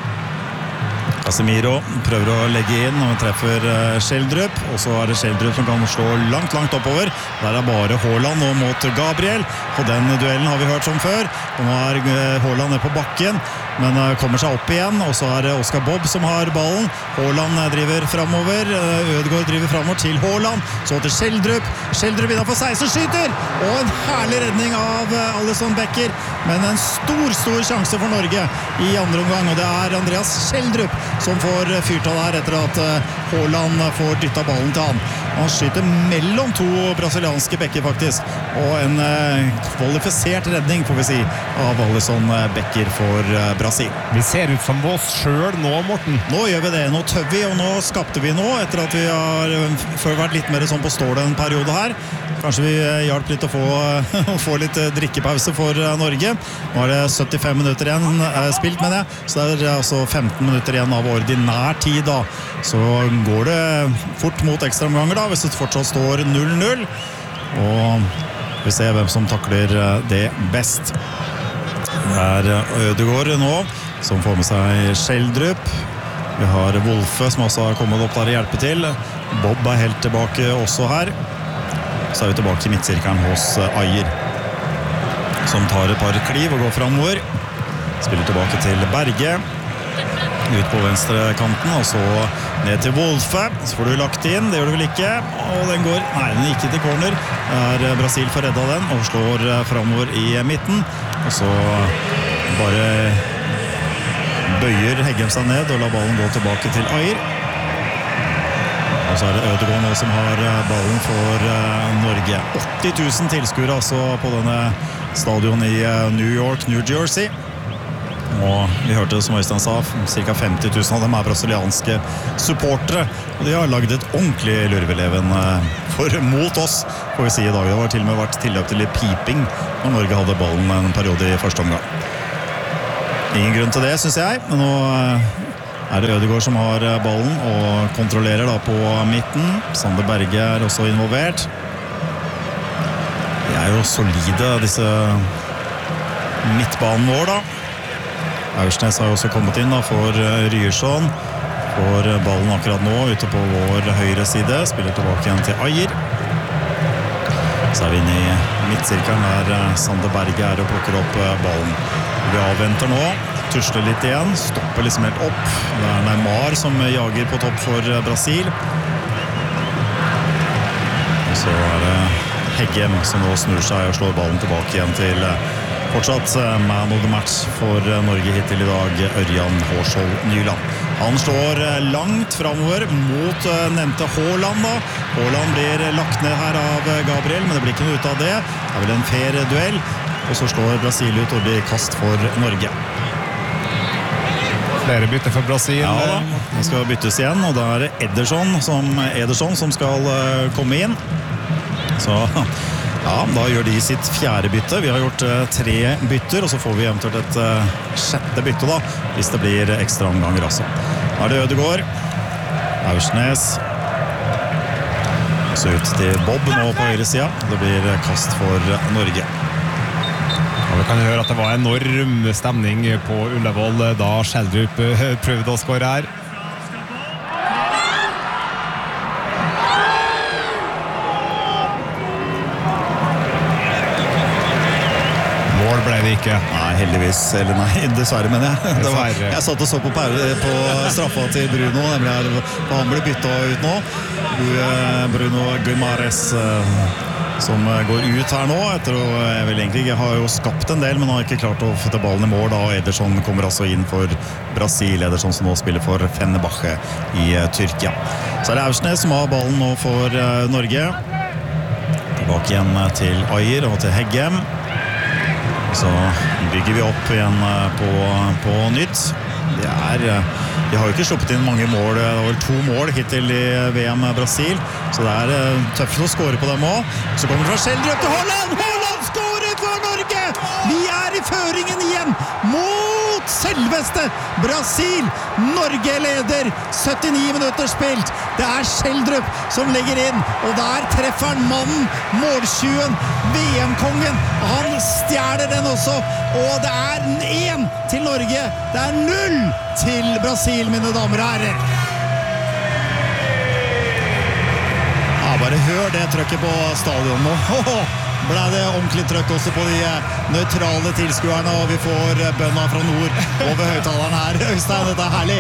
Casemiro prøver å legge inn og treffer Schjelderup, og så er det Schjelderup som kan slå langt, langt oppover. Der er bare Haaland nå mot Gabriel, og den duellen har vi hørt som før. Og nå er Haaland nede på bakken, men kommer seg opp igjen, og så er det Oscar Bob som har ballen. Haaland driver fremover, Ødegaard driver fremover til Haaland, så til Schjelderup. Schjelderup innenfor seksten skyter, og en herlig redning av Alisson Becker, men en stor, stor sjanse for Norge i andre omgang, og det er Andreas Schjelderup som får fyrt av der etter at Haaland får dyttet ballen til han. Han skyter mellom to brasilianske bekker faktisk, og en kvalifisert redning får vi si av Alisson Becker for Brasil. Vi ser ut som oss selv nå, Morten. Nå gjør vi det, nå tøv vi, og nå skapte vi nå etter at vi har før vært litt mer sånn på stålet en periode her. Kanskje vi hjalp litt å få, å få litt drikkepause for Norge. Nå er det syttifem minutter igjen spilt, mener jeg, så det er altså femten minutter igjen av ordinær tid da. Så går det fort mot ekstraomganger da, hvis det fortsatt står null null, og vi ser hvem som takler det best. Det er Ødegaard nå som får med seg Schjelderup. Vi har Wolfe som også har kommet opp der og hjelper til. Bob er helt tilbake også her. Så er vi tilbake i midtsirkelen hos Ajer, som tar et par kliv og går fremover. Spiller tilbake til Berge, ut på venstre kanten, og så ned til Wolfe. Så får du lagt inn, det gjør du vel ikke, og den går, nei, den gikk til corner. Det er Brasil får redda den, og slår fremover i midten, og så bare bøyer Heggem seg ned og lar ballen gå tilbake til Ajer. Og så er det Ødegaard nå som har ballen for Norge. åtti tusen tilskuere altså på denne stadion i New York, New Jersey. Og vi hørte, som Øystein sa, cirka femti tusen av dem er brasilianske supportere. Og de har laget et ordentlig lurveleven for mot oss, får vi si i dag. Det har til og med vært tilløp til litt piping når Norge hadde ballen en periode i første omgang. Ingen grunn til det, synes jeg. Men nå er det Ødegaard som har ballen og kontrollerer da på midten. Sander Berge er også involvert. De er jo solide, disse midtbanen vår da. Aursnes har også kommet inn da for Ryerson. Får ballen akkurat nå ute på vår høyre side. Spiller tilbake igjen til Ajer. Så er vi inne i midtsirkelen der Sander Berge er og plukker opp ballen. Vi avventer nå. Tusler litt igjen, stopper liksom helt opp. Det er Neymar som jager på topp for Brasil. Og så er det Heggem som nå snur seg og slår ballen tilbake igjen til fortsatt man of the match for Norge hittil i dag, Ørjan Hårsholt Nyland. Han slår langt fremover mot nevnte Haaland da. Haaland blir lagt ned her av Gabriel, men det blir ikke noe ut av det. Det er vel en fair duell, og så slår Brasil ut og blir kast for Norge. Flere bytter for Brasil. Ja da, det skal byttes igjen, og da er det Ederson som, Ederson som skal komme inn. Så ja, da gjør de sitt fjerde bytte. Vi har gjort tre bytter, og så får vi eventuelt et sjette bytte da, hvis det blir ekstra omganger altså. Da er det Ødegaard, Aursnes, så ut til Bob nå på høyre siden. Det blir kast for Norge. Vi kan høre at det var enorm stemning på Ullevål da Schjelderup prøvde å skåre her. ikke. Nei, heldigvis. Eller nei, dessverre, mener jeg. Det var, Dessverre. jeg satt og så på, på straffa til Bruno, nemlig her, og han ble byttet ut nå. Bruno Guimares som går ut her nå, etter å, jeg vil egentlig ikke, har jo skapt en del, men har ikke klart å få til ballen i mål da, og Ederson kommer altså inn for Brasil, Ederson som nå spiller for Fenerbahçe i uh, Tyrkia. Så er det Aursnes som har ballen nå for uh, Norge. Tilbake igjen til Ayer og til Heggem. Så bygger vi opp igjen uh, på, på nytt. Det er... Uh, De har jo ikke sluppet inn mange mål, det var vel to mål hittil i V M Brasil, så det er uh, tøft å score på dem også. Så kommer det fra Schjelderup til Haaland! Haaland scorer for Norge! Vi er i føringen igjen mot selveste Brasil! Norge leder, syttini minutter spilt. Det er Schjelderup som legger inn, og der treffer han mannen, måltjuven, V M-kongen. Han stjeler den også, og det er én til Norge. Det er null til Brasil, mine damer og herrer. Ja, bare hør det trøkket på stadion nå. Ble det ordentlig trøkk også på de nøytrale tilskuerne, og vi får bønna fra nord over høyttaleren her. Øystein, dette er herlig.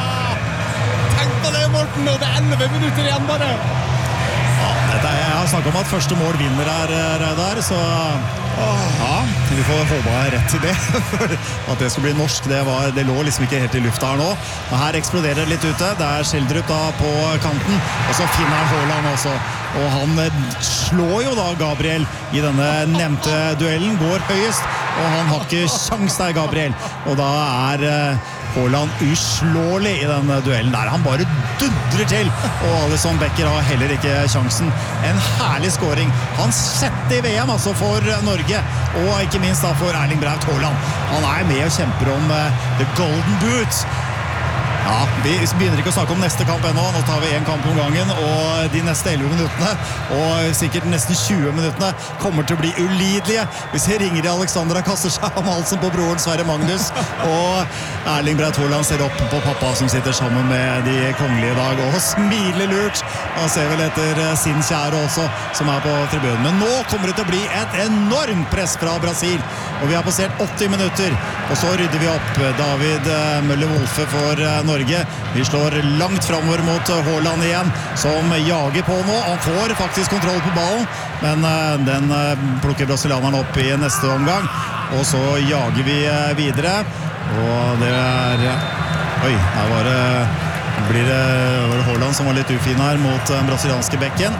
Tenk på det, Morten, og det er elleve minutter igjen bare. Ja, dette er, jeg har snakket om at første mål vinner her, Reidar, så ja, vi får håpe rett til det. At det skulle bli norsk, det, var, det lå liksom ikke helt i lufta her nå. Men her eksploderer det litt ute. Det er Schjelderup da på kanten, og så finner han Haaland også. Og han slår jo da Gabriel i denne nevnte duellen, går høyest, og han har ikke sjans der, Gabriel. Og da er Haaland uslåelig i den duellen der. Han bare dundrer til, og Alisson Becker har heller ikke sjansen. En herlig scoring. Han setter i V M altså for Norge, og ikke minst da for Erling Braut Haaland. Han er med og kjemper om uh, The Golden Boot. Ja, vi begynner ikke å snakke om neste kamp ennå. Nå tar vi en kamp om gangen, og de neste elleve minuttene, og sikkert nesten tjue minuttene, kommer til å bli ulidelige. Hvis jeg ringer i Alexandra, kaster seg om halsen på broren Sverre Magnus, og Erling Braut Haaland ser opp på pappa som sitter sammen med de kongelige i dag, og smiler lurt. Han ser vel etter sin kjære også, som er på tribunen. Men nå kommer det til å bli et enormt press fra Brasil, og vi har passert åtti minutter, og så rydder vi opp. David Møller-Wolfe for Norge. Vi slår langt fremover mot Haaland igjen, som jager på nå. Han får faktisk kontroll på ballen, men uh, den uh, plukker brasilianeren opp i neste omgang. Og så jager vi uh, videre, og det er... Uh, oi, her var det... Blir det, var det Haaland som var litt ufin her mot den uh, brasilianske bekken.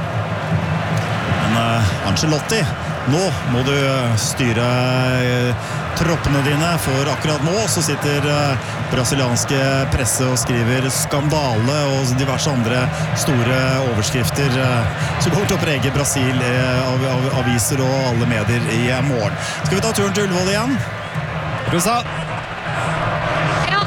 Men uh, Ancelotti, nå må du styre uh, troppene dine, for akkurat nå så sitter uh, brasilianske presse og skriver skandale og diverse andre store overskrifter uh, som går til å prege Brasil uh, av, av aviser og alle medier i uh, morgen. Skal vi ta turen til Ullevål igjen? Rosa? Ja.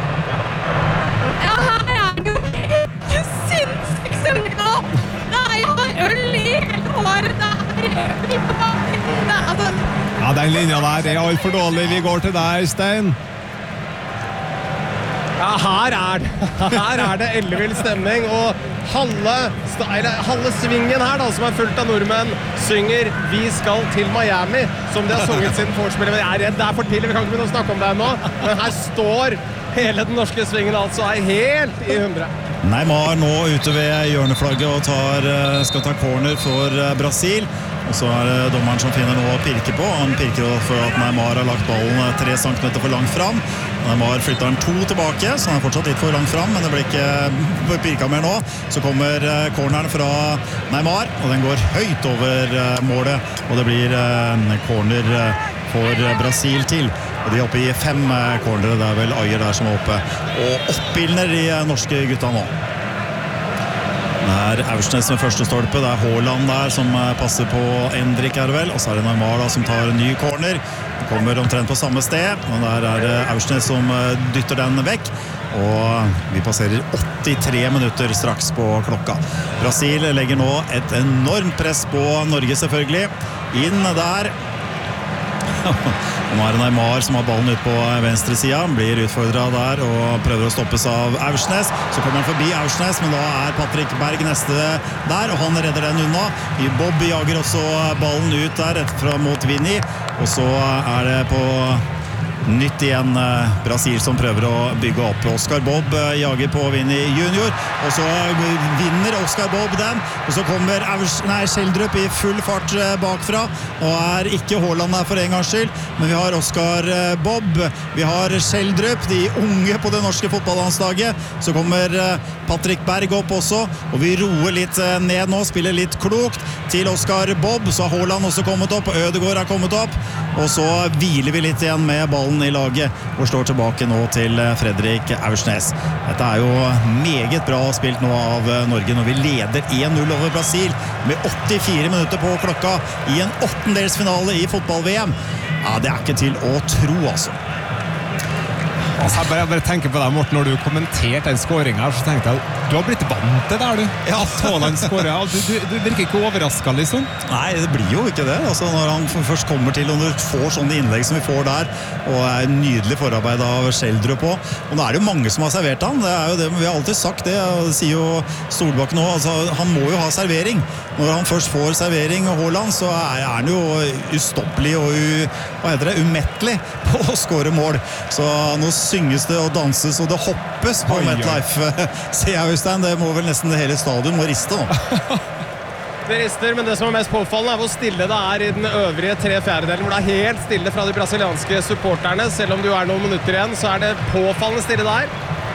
Ja, her er det jo ikke sinnssykt stemning nå. Det er jo øl i hele håret, det er det, altså... Ja, den linja der er alt for dårlig. Vi går til deg, Stein. Ja, her er det, her er det ellevill stemning, og halve, eller, halve svingen her da, som er fullt av nordmenn, synger «Vi skal til Miami», som de har sunget siden vorspielet. Jeg er redd, det er for tidlig, vi kan ikke begynne å snakke om det nå, men her står hele den norske svingen altså er helt i hundre. Neymar nå ute ved hjørneflagget og tar, skal ta corner for Brasil. Og så er det dommeren som finner noe å pirke på. Han pirker for at Neymar har lagt ballen tre centimeter for langt fram. Neymar flytter den to tilbake, så han er fortsatt litt for langt fram, men det blir ikke pirka mer nå. Så kommer corneren fra Neymar, og den går høyt over målet, og det blir corner for Brasil til. Og de er oppe i fem cornere, det er vel Ayer der som er oppe. Og oppildner de norske gutta nå. Det er Aursnes med første stolpe, det er Haaland der som passer på Endrik er vel, og så er det Neymar da som tar en ny corner. Det kommer omtrent på samme sted, og der er det Aursnes som dytter den vekk. Og vi passerer åttitre minutter straks på klokka. Brasil legger nå et enormt press på Norge selvfølgelig. Inn der. Nå er det Neymar som har ballen ut på venstre siden, blir utfordret der og prøver å stoppes av Aursnes. Så kommer han forbi Aursnes, men da er Patrick Berg neste der, og han redder den unna. Bob jager også ballen ut der, rett fra mot Vinny, og så er det på nytt igjen Brasil som prøver å bygge opp. Oscar Bob jager på Vinny junior, og så vinner Oscar Bob den, og så kommer nei, Schjelderup i full fart bakfra, og er ikke Haaland der for en gangs skyld, men vi har Oscar Bob, vi har Schjelderup, de unge på det norske fotballandslaget, så kommer Patrick Berg opp også, og vi roer litt ned nå, spiller litt klokt til Oscar Bob, så har Haaland også kommet opp, og Ødegaard har kommet opp, og så hviler vi litt igjen med ballen i laget og slår tilbake nå til Fredrik Aursnes. Dette er jo meget bra spilt nå av Norge når vi leder én null over Brasil med åttifire minutter på klokka i en åttendelsfinale i fotball-V M. Ja, det er ikke til å tro, altså. Altså, jeg, bare, jeg bare tenker på deg, Morten, når du kommenterte den skåringen her, så tenkte jeg, du har blitt vant til det, er du? Ja, at Haaland skårer. Ja, du, du, du virker ikke overrasket, liksom? Nei, det blir jo ikke det. Altså, når han først kommer til, og du får sånne innlegg som vi får der, og er en nydelig forarbeid av Schjelderup på, og nå er det jo mange som har servert han. Det er jo det, vi har alltid sagt det, det sier jo Solbakken nå, altså, han må jo ha servering. Når han først får servering av Haaland, så er, er han jo ustoppelig og u, hva heter det, umettelig på å skåre mål. Så nå synges det og danses og det hoppes på MetLife, sier jeg, Øystein. Det må vel nesten det hele stadion må riste nå. Det rister, men det som er mest påfallende er hvor stille det er i den øvrige tre fjerdedelen, hvor det er helt stille fra de brasilianske supporterne. Selv om du er noen minutter igjen, så er det påfallende stille der.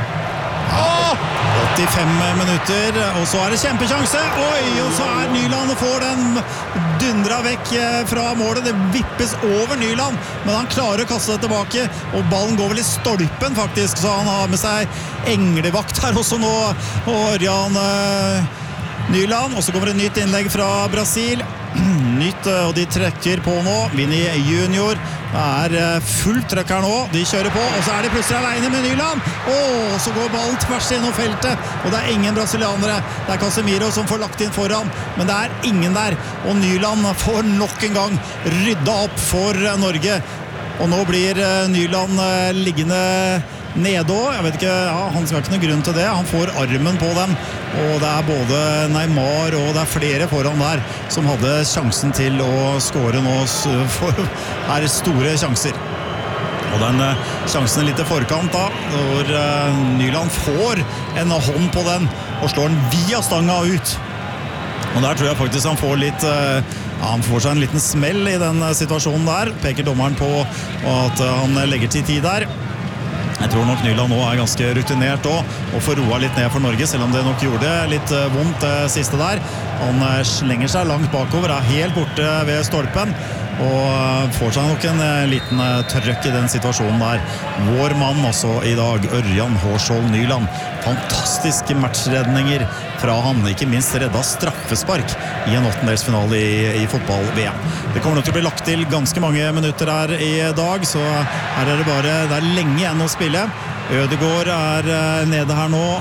Åh! åttifem minutter, og så er det kjempesjanse. Oi, og så er Nyland og får den dundra vekk fra målet. Det vippes over Nyland, men han klarer å kaste det tilbake, og ballen går vel i stolpen faktisk, så han har med seg englevakt her også nå, og Ørjan uh, Nyland, og så kommer det et nytt innlegg fra Brasil. Nytt, og de trekker på nå. Vinny junior. Det er fullt trøkk her nå. De kjører på, og så er de plutselig alene med Nyland. Åh, så går ballen tvers gjennom feltet, og det er ingen brasilianere. Det er Casemiro som får lagt inn foran, men det er ingen der. Og Nyland får nok en gang rydda opp for Norge. Og nå blir Nyland liggende nede også. Jeg vet ikke, ja, han skal ikke noe grunn til det. Han får armen på dem, og det er både Neymar og det er flere foran der som hadde sjansen til å skåre nå. For er store sjanser. Og den sjansen er litt i forkant da, hvor Nyland får en hånd på den og slår den via stanga ut. Og der tror jeg faktisk han får litt ja, han får seg en liten smell i den situasjonen der. Peker dommeren på at han legger til tid der. Jeg tror nok Nyland nå er ganske rutinert også, og får roa litt ned for Norge, selv om det nok gjorde litt vondt det siste der. Han slenger seg langt bakover, er helt borte ved stolpen, og får seg nok en liten trøkk i den situasjonen der. Vår mann også i dag, Ørjan Hårskjold Nyland. Fantastiske matchredninger fra han, ikke minst redda straffespark i en åttendelsfinale i, i fotball-V M. Det kommer nok til å bli lagt til ganske mange minutter her i dag, så her er det bare, det er lenge igjen å spille. Ødegaard er nede her nå,